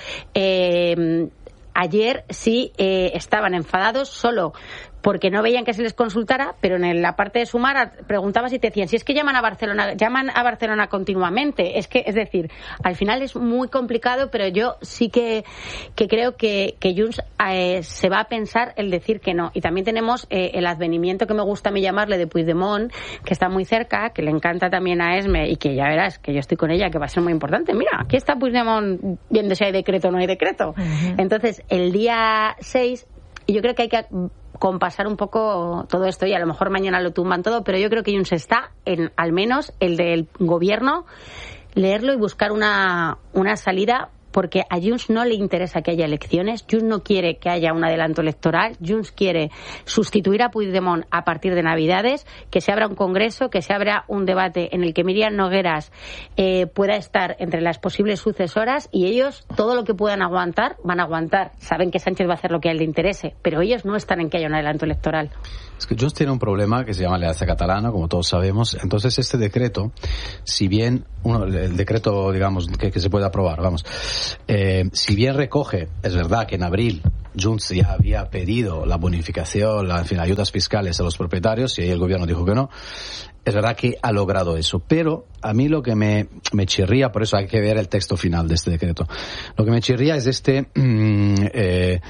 eh, ayer sí eh, estaban enfadados solo porque no veían que se les consultara, pero en la parte de Sumar preguntabas y te decían, si es que llaman a Barcelona, llaman a Barcelona continuamente. Es que, es decir, al final es muy complicado, pero yo sí que, que creo que, que Junts eh, se va a pensar el decir que no. Y también tenemos eh, el advenimiento, que me gusta a mí llamarle, de Puigdemont, que está muy cerca, que le encanta también a Esme, y que ya verás que yo estoy con ella, que va a ser muy importante. Mira, aquí está Puigdemont viendo si hay decreto o no hay decreto. Uh-huh. Entonces, el día seis, y yo creo que hay que compasar un poco todo esto, y a lo mejor mañana lo tumban todo, pero yo creo que Junts está en, al menos, el del gobierno, leerlo y buscar una, una salida, porque a Junts no le interesa que haya elecciones, Junts no quiere que haya un adelanto electoral, Junts quiere sustituir a Puigdemont a partir de Navidades, que se abra un congreso, que se abra un debate en el que Míriam Nogueras eh, pueda estar entre las posibles sucesoras, y ellos todo lo que puedan aguantar, van a aguantar. Saben que Sánchez va a hacer lo que a él le interese, pero ellos no están en que haya un adelanto electoral.
Es que Junts tiene un problema que se llama Alianza Catalana, como todos sabemos. Entonces este decreto, si bien uno, el decreto, digamos, que, que se puede aprobar, vamos, eh, si bien recoge, es verdad que en abril Junts ya había pedido la bonificación, la, en fin, ayudas fiscales a los propietarios, y ahí el gobierno dijo que no. Es verdad que ha logrado eso, pero a mí lo que me, me chirría, por eso hay que ver el texto final de este decreto, lo que me chirría es este mm, eh,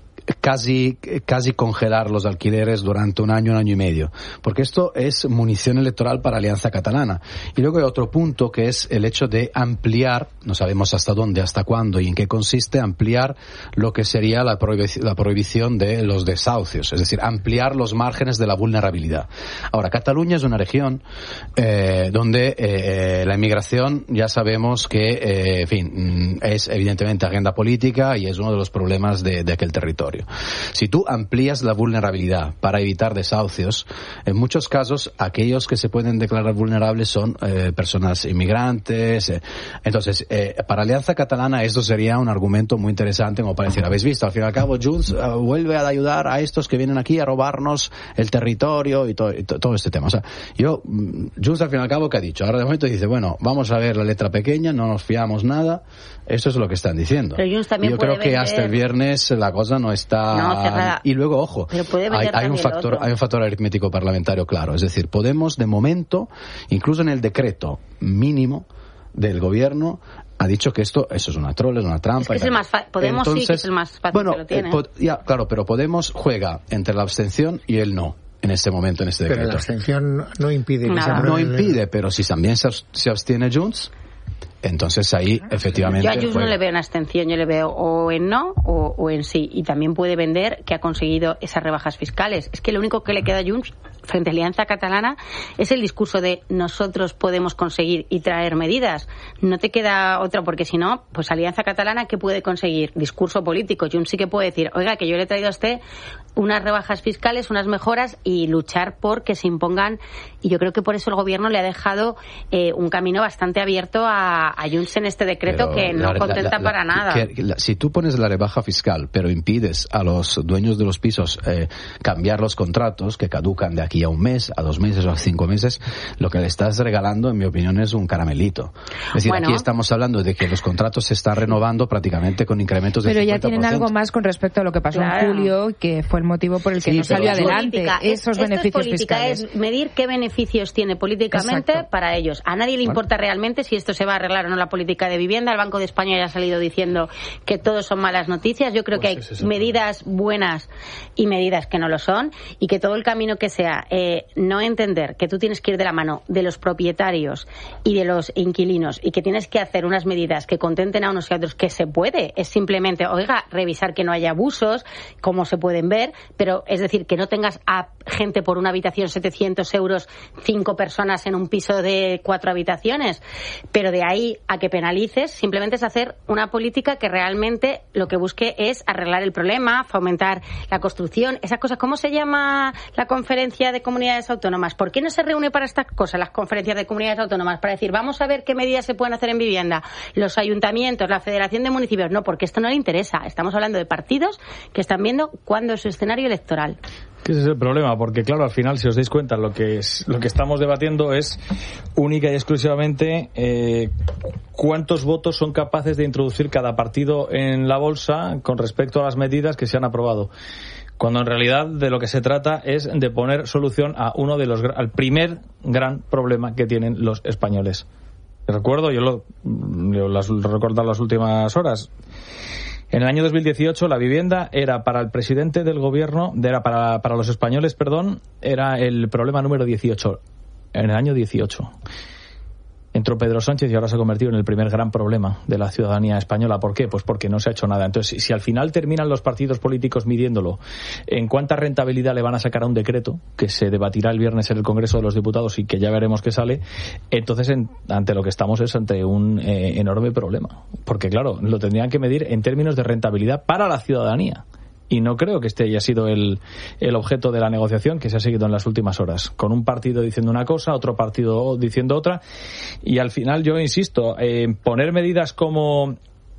casi casi congelar los alquileres durante un año, un año y medio, porque esto es munición electoral para Alianza Catalana. Y luego hay otro punto, que es el hecho de ampliar, no sabemos hasta dónde, hasta cuándo y en qué consiste, ampliar lo que sería la, prohibic- la prohibición de los desahucios, es decir, ampliar los márgenes de la vulnerabilidad. Ahora, Cataluña es una región eh, donde eh, la inmigración, ya sabemos que, eh, en fin, es evidentemente agenda política y es uno de los problemas de, de aquel territorio. Si tú amplías la vulnerabilidad para evitar desahucios, en muchos casos aquellos que se pueden declarar vulnerables son eh, personas inmigrantes. Eh. Entonces, eh, para Alianza Catalana esto sería un argumento muy interesante, como para decir, habéis visto, al fin y al cabo Junts uh, vuelve a ayudar a estos que vienen aquí a robarnos el territorio y, to- y to- todo este tema. O sea, yo, Junts al fin y al cabo, ¿qué ha dicho? Ahora de momento dice, bueno, vamos a ver la letra pequeña, no nos fiamos nada. Eso es lo que están diciendo.
Pero Junts también
yo
puede
creo que
vender...
hasta el viernes la cosa no está...
No, cerrada.
Y luego, ojo,
Pero puede
hay,
vender
hay un
también
factor,
lo otro.
hay un factor aritmético parlamentario claro. Es decir, Podemos, de momento, incluso en el decreto mínimo del gobierno, ha dicho que esto, eso es una troll, es una trampa.
Es que
y
es el
tal.
más fa- Podemos
Entonces,
sí que es el más fácil
bueno,
que lo tiene.
eh, pod- ya, claro, pero Podemos juega entre la abstención y el no en este momento, en este
Pero
decreto.
la abstención no impide que se
No
apruebe el-
impide, pero si también se, abs- se abstiene Junts, entonces ahí efectivamente
Yo a Junts no
juega.
le veo en abstención, yo le veo o en no o, o en sí. Y también puede vender que ha conseguido esas rebajas fiscales. Es que lo único que le queda a Junts frente a Alianza Catalana es el discurso de nosotros podemos conseguir y traer medidas. No te queda otra, porque si no, pues Alianza Catalana, ¿qué puede conseguir? Discurso político. Junts sí que puede decir, oiga, que yo le he traído a usted unas rebajas fiscales, unas mejoras, y luchar por que se impongan. Y yo creo que por eso el gobierno le ha dejado eh, un camino bastante abierto a, a Junts en este decreto,
Pero
que no
la-
contenta
la- la-
para nada.
que- que la- si tú pones la rebaja fiscal, pero impides a los dueños de los pisos eh, cambiar los contratos que caducan de aquí a un mes, a dos meses o a cinco meses, lo que le estás regalando, en mi opinión, es un caramelito. Es decir,
Bueno.
aquí estamos hablando de que los contratos se están renovando prácticamente con incrementos de
Pero ya
cincuenta por ciento.
tienen algo más con respecto a lo que pasó
Claro.
en julio, que fue el motivo por el que
Sí,
no salió
pero-
adelante.
Política. Es-
Esos
esto
beneficios
es política,
fiscales.
es medir qué beneficios tiene políticamente
Exacto.
para ellos. A nadie le importa realmente si esto se va a arreglar o no la política de vivienda. El Banco de España ya ha salido diciendo que todo son malas noticias. Yo creo
Pues
que
ese es
hay
el
medidas buenas y medidas que no lo son, y que todo el camino que sea eh, no entender que tú tienes que ir de la mano de los propietarios y de los inquilinos, y que tienes que hacer unas medidas que contenten a unos y a otros, que se puede. Es simplemente, oiga, revisar que no haya abusos, como se pueden ver, pero es decir, que no tengas a gente por una habitación setecientos euros, cinco personas en un piso de cuatro habitaciones. Pero de ahí a que penalices, simplemente es hacer una política que realmente lo que busque es arreglar el problema, fomentar la construcción, esas cosas. ¿Cómo se llama la conferencia de comunidades autónomas? ¿Por qué no se reúne para estas cosas las conferencias de comunidades autónomas? Para decir, vamos a ver qué medidas se pueden hacer en vivienda. Los ayuntamientos, la Federación de Municipios. No, porque esto no le interesa. Estamos hablando de partidos que están viendo cuándo es su escenario electoral.
Que ese es el problema, porque claro, al final, si os dais cuenta, lo que es, lo que estamos debatiendo es única y exclusivamente eh, cuántos votos son capaces de introducir cada partido en la bolsa con respecto a las medidas que se han aprobado. Cuando en realidad de lo que se trata es de poner solución a uno de los al primer gran problema que tienen los españoles. Recuerdo, yo lo, yo las recuerdo las últimas horas. En el año dos mil dieciocho la vivienda era para el presidente del gobierno, era para, para los españoles, perdón, era el problema número dieciocho. En el año dieciocho. Entró Pedro Sánchez y ahora se ha convertido en el primer gran problema de la ciudadanía española. ¿Por qué? Pues porque no se ha hecho nada. Entonces, si al final terminan los partidos políticos midiéndolo en cuánta rentabilidad le van a sacar a un decreto, que se debatirá el viernes en el Congreso de los Diputados y que ya veremos qué sale, entonces en, ante lo que estamos es ante un eh, enorme problema. Porque claro, lo tendrían que medir en términos de rentabilidad para la ciudadanía. Y no creo que este haya sido el, el objeto de la negociación que se ha seguido en las últimas horas. Con un partido diciendo una cosa, otro partido diciendo otra. Y al final, yo insisto, eh, poner medidas como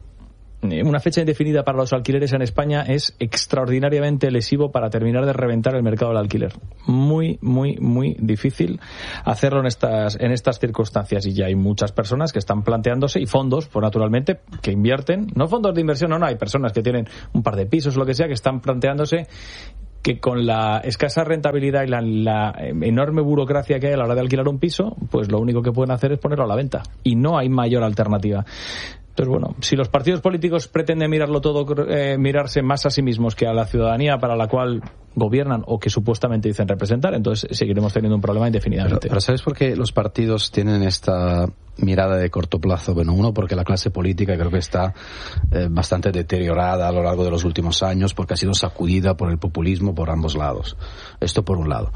una fecha indefinida para los alquileres en España es extraordinariamente lesivo para terminar de reventar el mercado del alquiler. Muy, muy, muy difícil hacerlo en estas en estas circunstancias. Y ya hay muchas personas que están planteándose, y fondos, pues naturalmente, que invierten. No fondos de inversión, no, no. Hay personas que tienen un par de pisos o lo que sea, que están planteándose que con la escasa rentabilidad y la, la enorme burocracia que hay a la hora de alquilar un piso, pues lo único que pueden hacer es ponerlo a la venta. Y no hay mayor alternativa. Entonces, bueno, si los partidos políticos pretenden mirarlo todo, eh, mirarse más a sí mismos que a la ciudadanía para la cual gobiernan o que supuestamente dicen representar, entonces seguiremos teniendo un problema indefinidamente.
Pero, pero ¿sabes por qué los partidos tienen esta mirada de corto plazo? Bueno, uno, porque la clase política creo que está eh, bastante deteriorada a lo largo de los últimos años, porque ha sido sacudida por el populismo por ambos lados. Esto por un lado.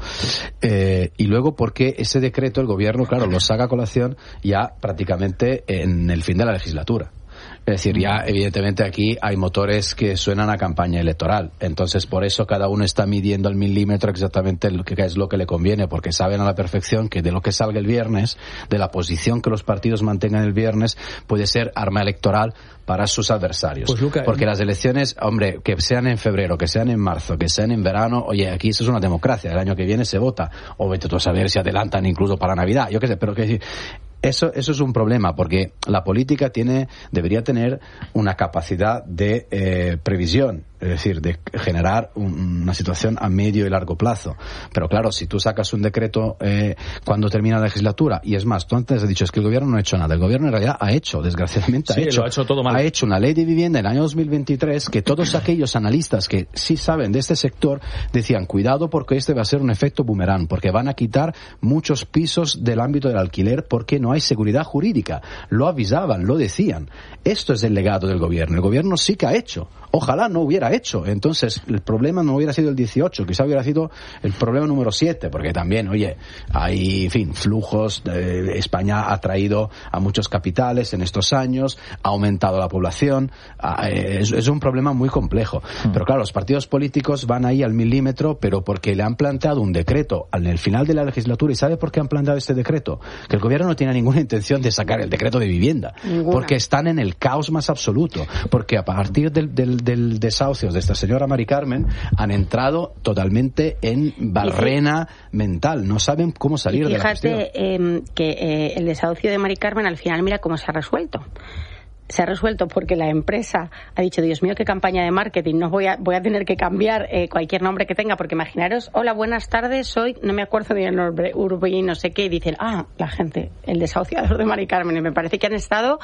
Eh, y luego porque ese decreto el gobierno, claro, lo saca a colación ya prácticamente en el fin de la legislatura. Es decir, ya evidentemente aquí hay motores que suenan a campaña electoral. Entonces, por eso cada uno está midiendo al milímetro exactamente lo que es lo que le conviene, porque saben a la perfección que de lo que salga el viernes, de la posición que los partidos mantengan el viernes, puede ser arma electoral para sus adversarios.
Pues, Luca,
porque las elecciones, hombre, que sean en febrero, que sean en marzo, que sean en verano, oye, aquí eso es una democracia. El año que viene se vota. O vete tú a saber si adelantan incluso para Navidad. Yo qué sé, pero que decir... Eso, eso es un problema, porque la política tiene, debería tener una capacidad de eh, previsión, es decir, de generar un, una situación a medio y largo plazo. Pero claro, si tú sacas un decreto eh, cuando termina la legislatura, y es más, tú antes has dicho, es que el gobierno no ha hecho nada. El gobierno en realidad ha hecho, desgraciadamente
sí,
ha hecho.
Lo ha hecho todo mal.
Ha hecho una ley de vivienda en el año dos mil veintitrés que todos aquellos analistas que sí saben de este sector decían, cuidado porque este va a ser un efecto boomerang, porque van a quitar muchos pisos del ámbito del alquiler porque no hay seguridad jurídica. Lo avisaban, lo decían. Esto es el legado del gobierno. El gobierno sí que ha hecho. Ojalá no hubiera hecho. Entonces, el problema no hubiera sido el dieciocho, quizá hubiera sido el problema número siete, porque también, oye, hay, en fin, flujos. Eh, España ha traído a muchos capitales en estos años, ha aumentado la población. Eh, es, es un problema muy complejo. Mm. Pero claro, los partidos políticos van ahí al milímetro, pero porque le han planteado un decreto en el final de la legislatura. ¿Y sabe por qué han planteado este decreto? Que el gobierno no tiene ninguna intención de sacar el decreto de vivienda. Ninguna. Porque están en el caos más absoluto. Porque a partir del, del del desahucio de esta señora Mari Carmen han entrado totalmente en barrena mental, no saben cómo salir de la cuestión.
Fíjate eh, que eh, el desahucio de Mari Carmen al final mira cómo se ha resuelto. Se ha resuelto porque la empresa ha dicho, Dios mío, qué campaña de marketing, no voy a voy a tener que cambiar eh, cualquier nombre que tenga, porque imaginaros, hola, buenas tardes, soy, no me acuerdo ni el nombre, Urbí, no sé qué, y dicen, ah, la gente, el desahuciador de Mari Carmen, y me parece que han estado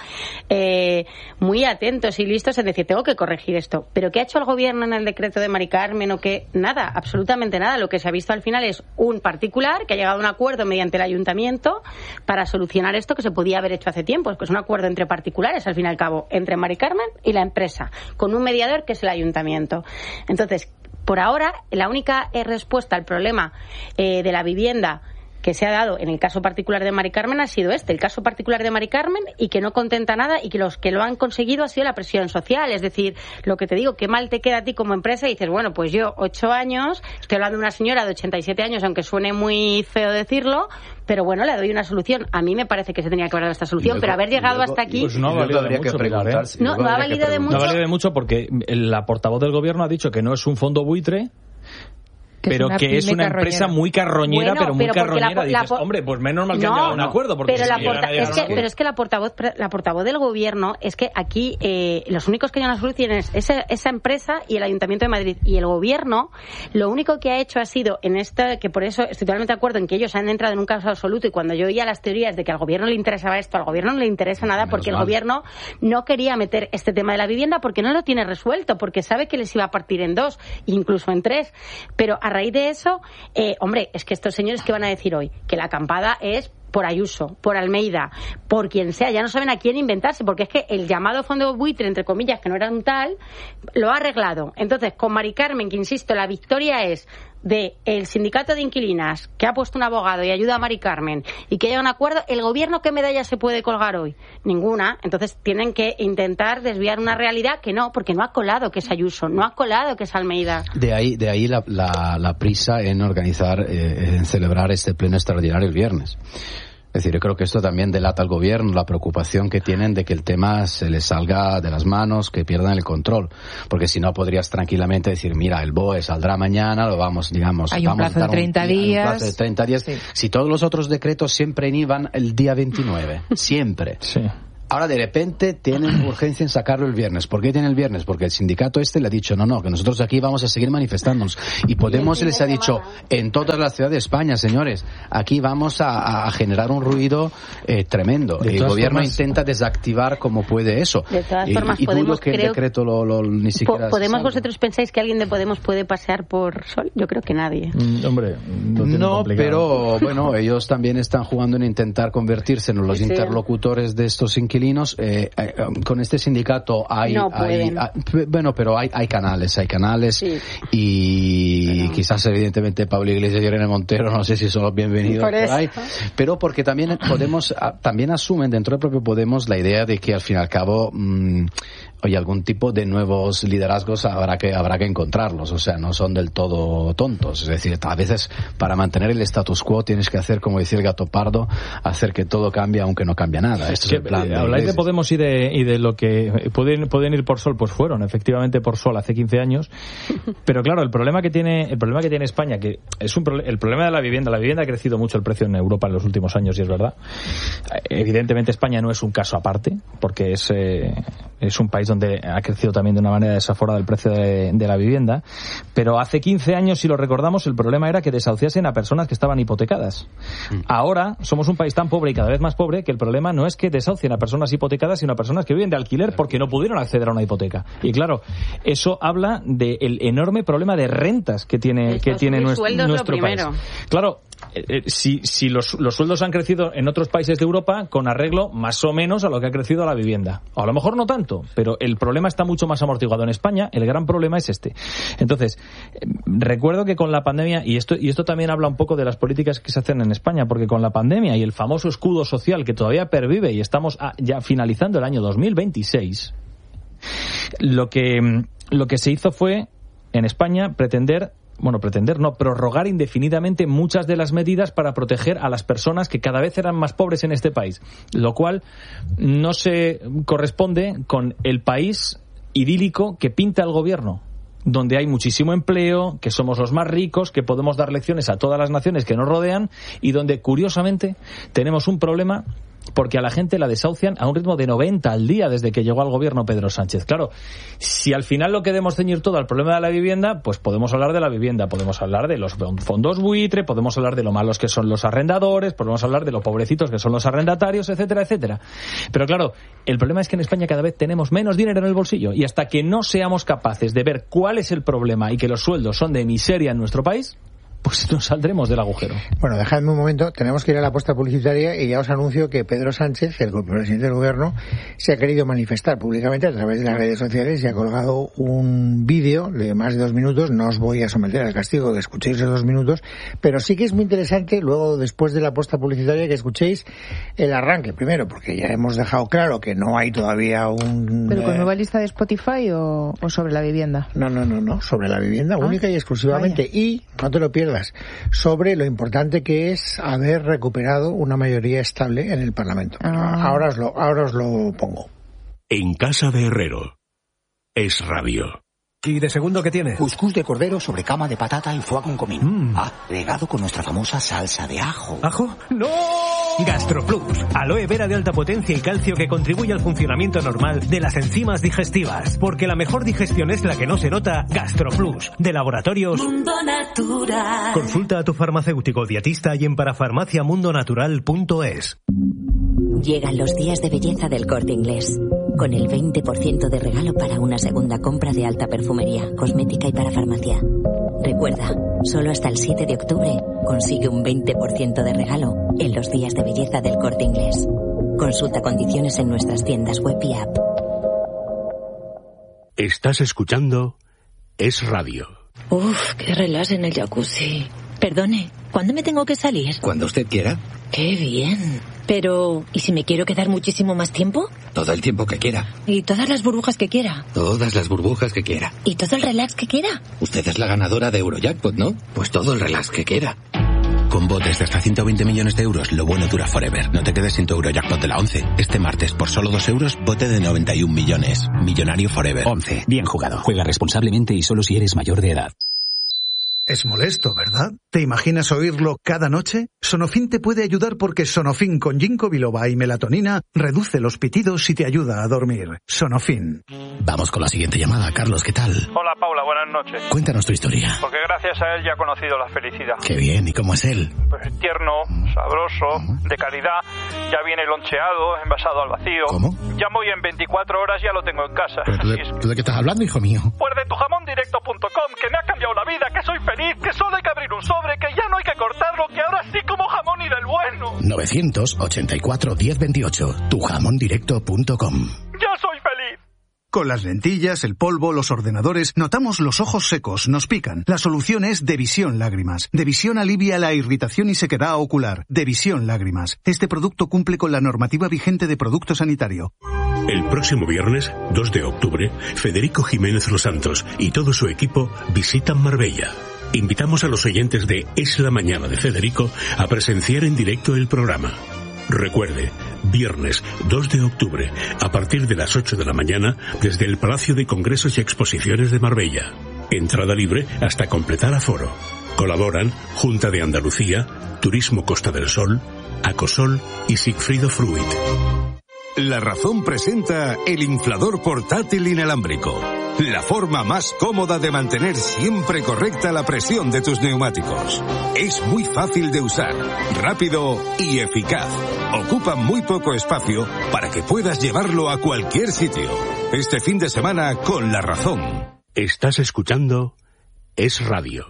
eh, muy atentos y listos en decir, tengo que corregir esto. Pero ¿qué ha hecho el gobierno en el decreto de Mari Carmen o qué? Nada, absolutamente nada. Lo que se ha visto al final es un particular que ha llegado a un acuerdo mediante el ayuntamiento para solucionar esto que se podía haber hecho hace tiempo, que es un acuerdo entre particulares, al final al cabo, entre Mari Carmen y la empresa, con un mediador que es el ayuntamiento. Entonces, por ahora, la única eh, respuesta al problema eh, de la vivienda que se ha dado en el caso particular de Mari Carmen ha sido este, el caso particular de Mari Carmen, y que no contenta nada, y que los que lo han conseguido ha sido la presión social. Es decir, lo que te digo, qué mal te queda a ti como empresa, y dices, bueno, pues yo ocho años, estoy hablando de una señora de ochenta y siete años, aunque suene muy feo decirlo, pero bueno, le doy una solución. A mí me parece que se tenía que haber dado esta solución, luego, pero haber llegado
luego,
hasta aquí...
Pues no ha valido de mucho, Pilar, ¿eh?
No, no ha valido de mucho.
No ha valido de mucho porque la portavoz del gobierno ha dicho que no es un fondo buitre, que pero es que es una carroñera. Empresa muy carroñera, bueno, pero muy pero carroñera. La, dices, la, hombre, pues menos mal que no, han llegado a un acuerdo. Porque
pero,
si
la porta, es que,
que...
pero es que la portavoz, la portavoz del gobierno, es que aquí eh, los únicos que llevan las soluciones es esa, esa empresa y el Ayuntamiento de Madrid. Y el gobierno, lo único que ha hecho ha sido, en esta, que por eso estoy totalmente de acuerdo en que ellos han entrado en un caos absoluto, y cuando yo oía las teorías de que al gobierno le interesaba esto, al gobierno no le interesa nada, porque el gobierno no quería meter este tema de la vivienda porque no lo tiene resuelto, porque sabe que les iba a partir en dos, incluso en tres. Pero a raíz de eso, Eh, hombre, es que estos señores que van a decir hoy que la acampada es por Ayuso, por Almeida, por quien sea, ya no saben a quién inventarse, porque es que el llamado fondo buitre, entre comillas, que no era un tal, lo ha arreglado. Entonces, con Mari Carmen, que insisto, la victoria es de el sindicato de inquilinas, que ha puesto un abogado y ayuda a Mari Carmen, y que haya un acuerdo. ¿El gobierno qué medalla se puede colgar hoy? Ninguna. Entonces tienen que intentar desviar una realidad que no, porque no ha colado que es Ayuso, no ha colado que es Almeida.
De ahí, de ahí la, la, la prisa en organizar, eh, en celebrar este pleno extraordinario el viernes. Es decir, yo creo que esto también delata al gobierno, la preocupación que tienen de que el tema se les salga de las manos, que pierdan el control. Porque si no, podrías tranquilamente decir, mira, el B O E saldrá mañana, lo vamos, digamos...
Hay un
vamos
plazo de treinta días.
Un plazo de treinta días. Sí. Si todos los otros decretos siempre iban el día veintinueve. Siempre.
Sí.
Ahora de repente tienen urgencia en sacarlo el viernes. ¿Por qué tienen el viernes? Porque el sindicato este le ha dicho, no, no, que nosotros aquí vamos a seguir manifestándonos. Y Podemos les ha dicho, en todas las ciudades de España, señores, aquí vamos a, a generar un ruido eh, tremendo. El gobierno formas... intenta desactivar como puede eso.
De todas
y,
formas,
y
Podemos,
dudo que el decreto lo, lo, ni siquiera...
¿Podemos salga. Vosotros pensáis que alguien de Podemos puede pasear por Sol? Yo creo que nadie.
Mm, hombre,
no, pero bueno, ellos también están jugando en intentar convertirse en los sí, interlocutores sí. de estos inquilinos. Eh, eh, con este sindicato hay,
no
hay, hay bueno, pero hay, hay canales, hay canales sí. y bueno. quizás evidentemente Pablo Iglesias y Irene Montero, no sé si son los bienvenidos por, por ahí, pero porque también Podemos, también asumen dentro del propio Podemos la idea de que al fin y al cabo mmm, oye, algún tipo de nuevos liderazgos habrá que habrá que encontrarlos, o sea, no son del todo tontos, es decir, a veces para mantener el status quo tienes que hacer, como decía el gato pardo, hacer que todo cambie aunque no cambia nada. Esto es el plan de
habláis de Podemos y de, y de lo que pueden, pueden ir por Sol, pues fueron efectivamente por Sol hace quince años, pero claro, el problema que tiene el problema que tiene España, que es un el problema de la vivienda, la vivienda ha crecido mucho el precio en Europa en los últimos años, y es verdad. Evidentemente España no es un caso aparte, porque es, eh, es un país donde ha crecido también de una manera desaforada el precio de, de la vivienda, pero hace quince años, si lo recordamos, el problema era que desahuciasen a personas que estaban hipotecadas. Ahora somos un país tan pobre y cada vez más pobre que el problema no es que desahucien a personas hipotecadas, sino a personas que viven de alquiler porque no pudieron acceder a una hipoteca. Y claro, eso habla del enorme problema de rentas que tiene, que tiene nuestro, nuestro país. Claro, Eh, si, si los, los sueldos han crecido en otros países de Europa con arreglo más o menos a lo que ha crecido la vivienda. O a lo mejor no tanto, pero el problema está mucho más amortiguado en España. El gran problema es este. Entonces, eh, recuerdo que con la pandemia, y esto, y esto también habla un poco de las políticas que se hacen en España, porque con la pandemia y el famoso escudo social que todavía pervive y estamos a, ya finalizando el año dos mil veintiséis, lo que, lo que se hizo fue, en España, pretender bueno, pretender no, prorrogar indefinidamente muchas de las medidas para proteger a las personas que cada vez eran más pobres en este país, lo cual no se corresponde con el país idílico que pinta el gobierno, donde hay muchísimo empleo, que somos los más ricos, que podemos dar lecciones a todas las naciones que nos rodean, y donde, curiosamente, tenemos un problema porque a la gente la desahucian a un ritmo de noventa al día desde que llegó al gobierno Pedro Sánchez. Claro, si al final lo queremos ceñir todo al problema de la vivienda, pues podemos hablar de la vivienda, podemos hablar de los fondos buitre, podemos hablar de lo malos que son los arrendadores, podemos hablar de lo pobrecitos que son los arrendatarios, etcétera, etcétera. Pero claro, el problema es que en España cada vez tenemos menos dinero en el bolsillo, y hasta que no seamos capaces de ver cuál es el problema y que los sueldos son de miseria en nuestro país, pues nos saldremos del agujero.
Bueno, dejadme un momento, tenemos que ir a la apuesta publicitaria y ya os anuncio que Pedro Sánchez, el presidente del gobierno, se ha querido manifestar públicamente a través de las redes sociales y ha colgado un vídeo de más de dos minutos. No os voy a someter al castigo de escuchéis esos dos minutos, pero sí que es muy interesante luego, después de la apuesta publicitaria, que escuchéis el arranque primero, porque ya hemos dejado claro que no hay todavía un...
¿Pero con nueva lista de Spotify o, o sobre la vivienda?
No, no, no, no, sobre la vivienda
Ah,
única y exclusivamente.
vaya.
Y, no te lo pierdas, sobre lo importante que es haber recuperado una mayoría estable en el Parlamento.
Ah.
Ahora os lo, ahora os lo pongo.
En casa de Herrero. Es radio.
¿Y de segundo qué tiene?
Cuscús de cordero sobre cama de patata y foie con comino. Mm. Ah, regado con nuestra famosa salsa de ajo.
¿Ajo? ¡No! GastroPlus, aloe vera de alta potencia y calcio que contribuye al funcionamiento normal de las enzimas digestivas. Porque la mejor digestión es la que no se nota. GastroPlus, de Laboratorios
Mundo Natural.
Consulta a tu farmacéutico o dietista y en parafarmaciamundonatural punto es.
Llegan los días de belleza del Corte Inglés, con el veinte por ciento de regalo para una segunda compra de alta perfumería, cosmética y parafarmacia. Recuerda, solo hasta el siete de octubre consigue un veinte por ciento de regalo en los días de belleza del Corte Inglés. Consulta condiciones en nuestras tiendas web y app.
Estás escuchando Es Radio.
Uf, qué relax en el jacuzzi. Perdone, ¿cuándo me tengo que salir?
Cuando usted quiera.
Qué bien. Pero, ¿y si me quiero quedar muchísimo más tiempo?
Todo el tiempo que quiera.
¿Y todas las burbujas que quiera?
Todas las burbujas que quiera.
¿Y todo el relax que quiera?
Usted es la ganadora de Eurojackpot, ¿no? Pues todo el relax que quiera.
Con botes de hasta ciento veinte millones de euros, lo bueno dura forever. No te quedes sin tu Eurojackpot de la once. Este martes, por solo dos euros, bote de noventa y un millones. Millonario forever.
once. Bien jugado. Juega responsablemente y solo si eres mayor de edad.
Es molesto, ¿verdad? ¿Te imaginas oírlo cada noche? Sonofin te puede ayudar porque Sonofin con ginkgo biloba y melatonina reduce los pitidos y te ayuda a dormir. Sonofin.
Vamos con la siguiente llamada. Carlos, ¿qué tal?
Hola, Paula, buenas noches.
Cuéntanos tu historia.
Porque gracias a él ya he conocido la felicidad.
Qué bien, ¿y cómo es él?
Pues tierno, sabroso, de calidad, ya viene loncheado, envasado al vacío.
¿Cómo?
Llamo y en veinticuatro horas ya lo tengo en casa.
¿Pero tú de,
es...
¿tú de qué estás hablando, hijo mío?
Pues de tu jamón directo punto com, que me ha cambiado la vida, que soy feliz, que solo hay que abrir un sobre, que ya no hay que cortarlo, que ahora sí como jamón y del bueno.
novecientos ochenta y cuatro, diez veintiocho, tu jamón directo punto com.
¡Ya soy feliz!
Con las lentillas, el polvo, los ordenadores, notamos los ojos secos, nos pican. La solución es Devisión Lágrimas. Devisión alivia la irritación y sequedad ocular. Devisión Lágrimas. Este producto cumple con la normativa vigente de producto sanitario.
El próximo viernes, dos de octubre, Federico Jiménez Los Santos y todo su equipo visitan Marbella. Invitamos a los oyentes de Es la Mañana de Federico a presenciar en directo el programa. Recuerde, viernes dos de octubre, a partir de las ocho de la mañana, desde el Palacio de Congresos y Exposiciones de Marbella. Entrada libre hasta completar aforo. Colaboran Junta de Andalucía, Turismo Costa del Sol, Acosol y Sigfrido Fruit.
La Razón presenta el inflador portátil inalámbrico. La forma más cómoda de mantener siempre correcta la presión de tus neumáticos. Es muy fácil de usar, rápido y eficaz. Ocupa muy poco espacio para que puedas llevarlo a cualquier sitio. Este fin de semana con La Razón.
Estás escuchando Es Radio.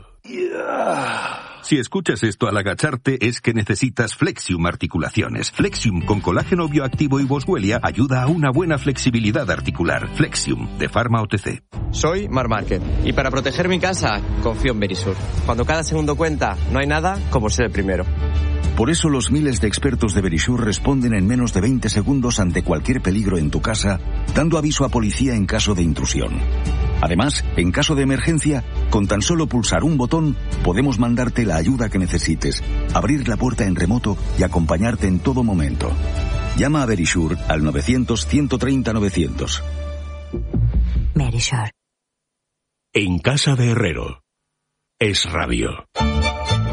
Si escuchas esto al agacharte es que necesitas Flexium Articulaciones. Flexium con colágeno bioactivo y boswellia ayuda a una buena flexibilidad articular. Flexium, de Pharma O T C.
Soy Mar Márquez y para proteger mi casa confío en Verisur. Cuando cada segundo cuenta, no hay nada como ser el primero.
Por eso los miles de expertos de Verisur responden en menos de veinte segundos ante cualquier peligro en tu casa, dando aviso a policía en caso de intrusión. Además, en caso de emergencia, con tan solo pulsar un botón, podemos mandarte la ayuda que necesites, abrir la puerta en remoto y acompañarte en todo momento. Llama a Verisur al novecientos, ciento treinta, novecientos.
Verisur.
En casa de Herrero. Es Radio.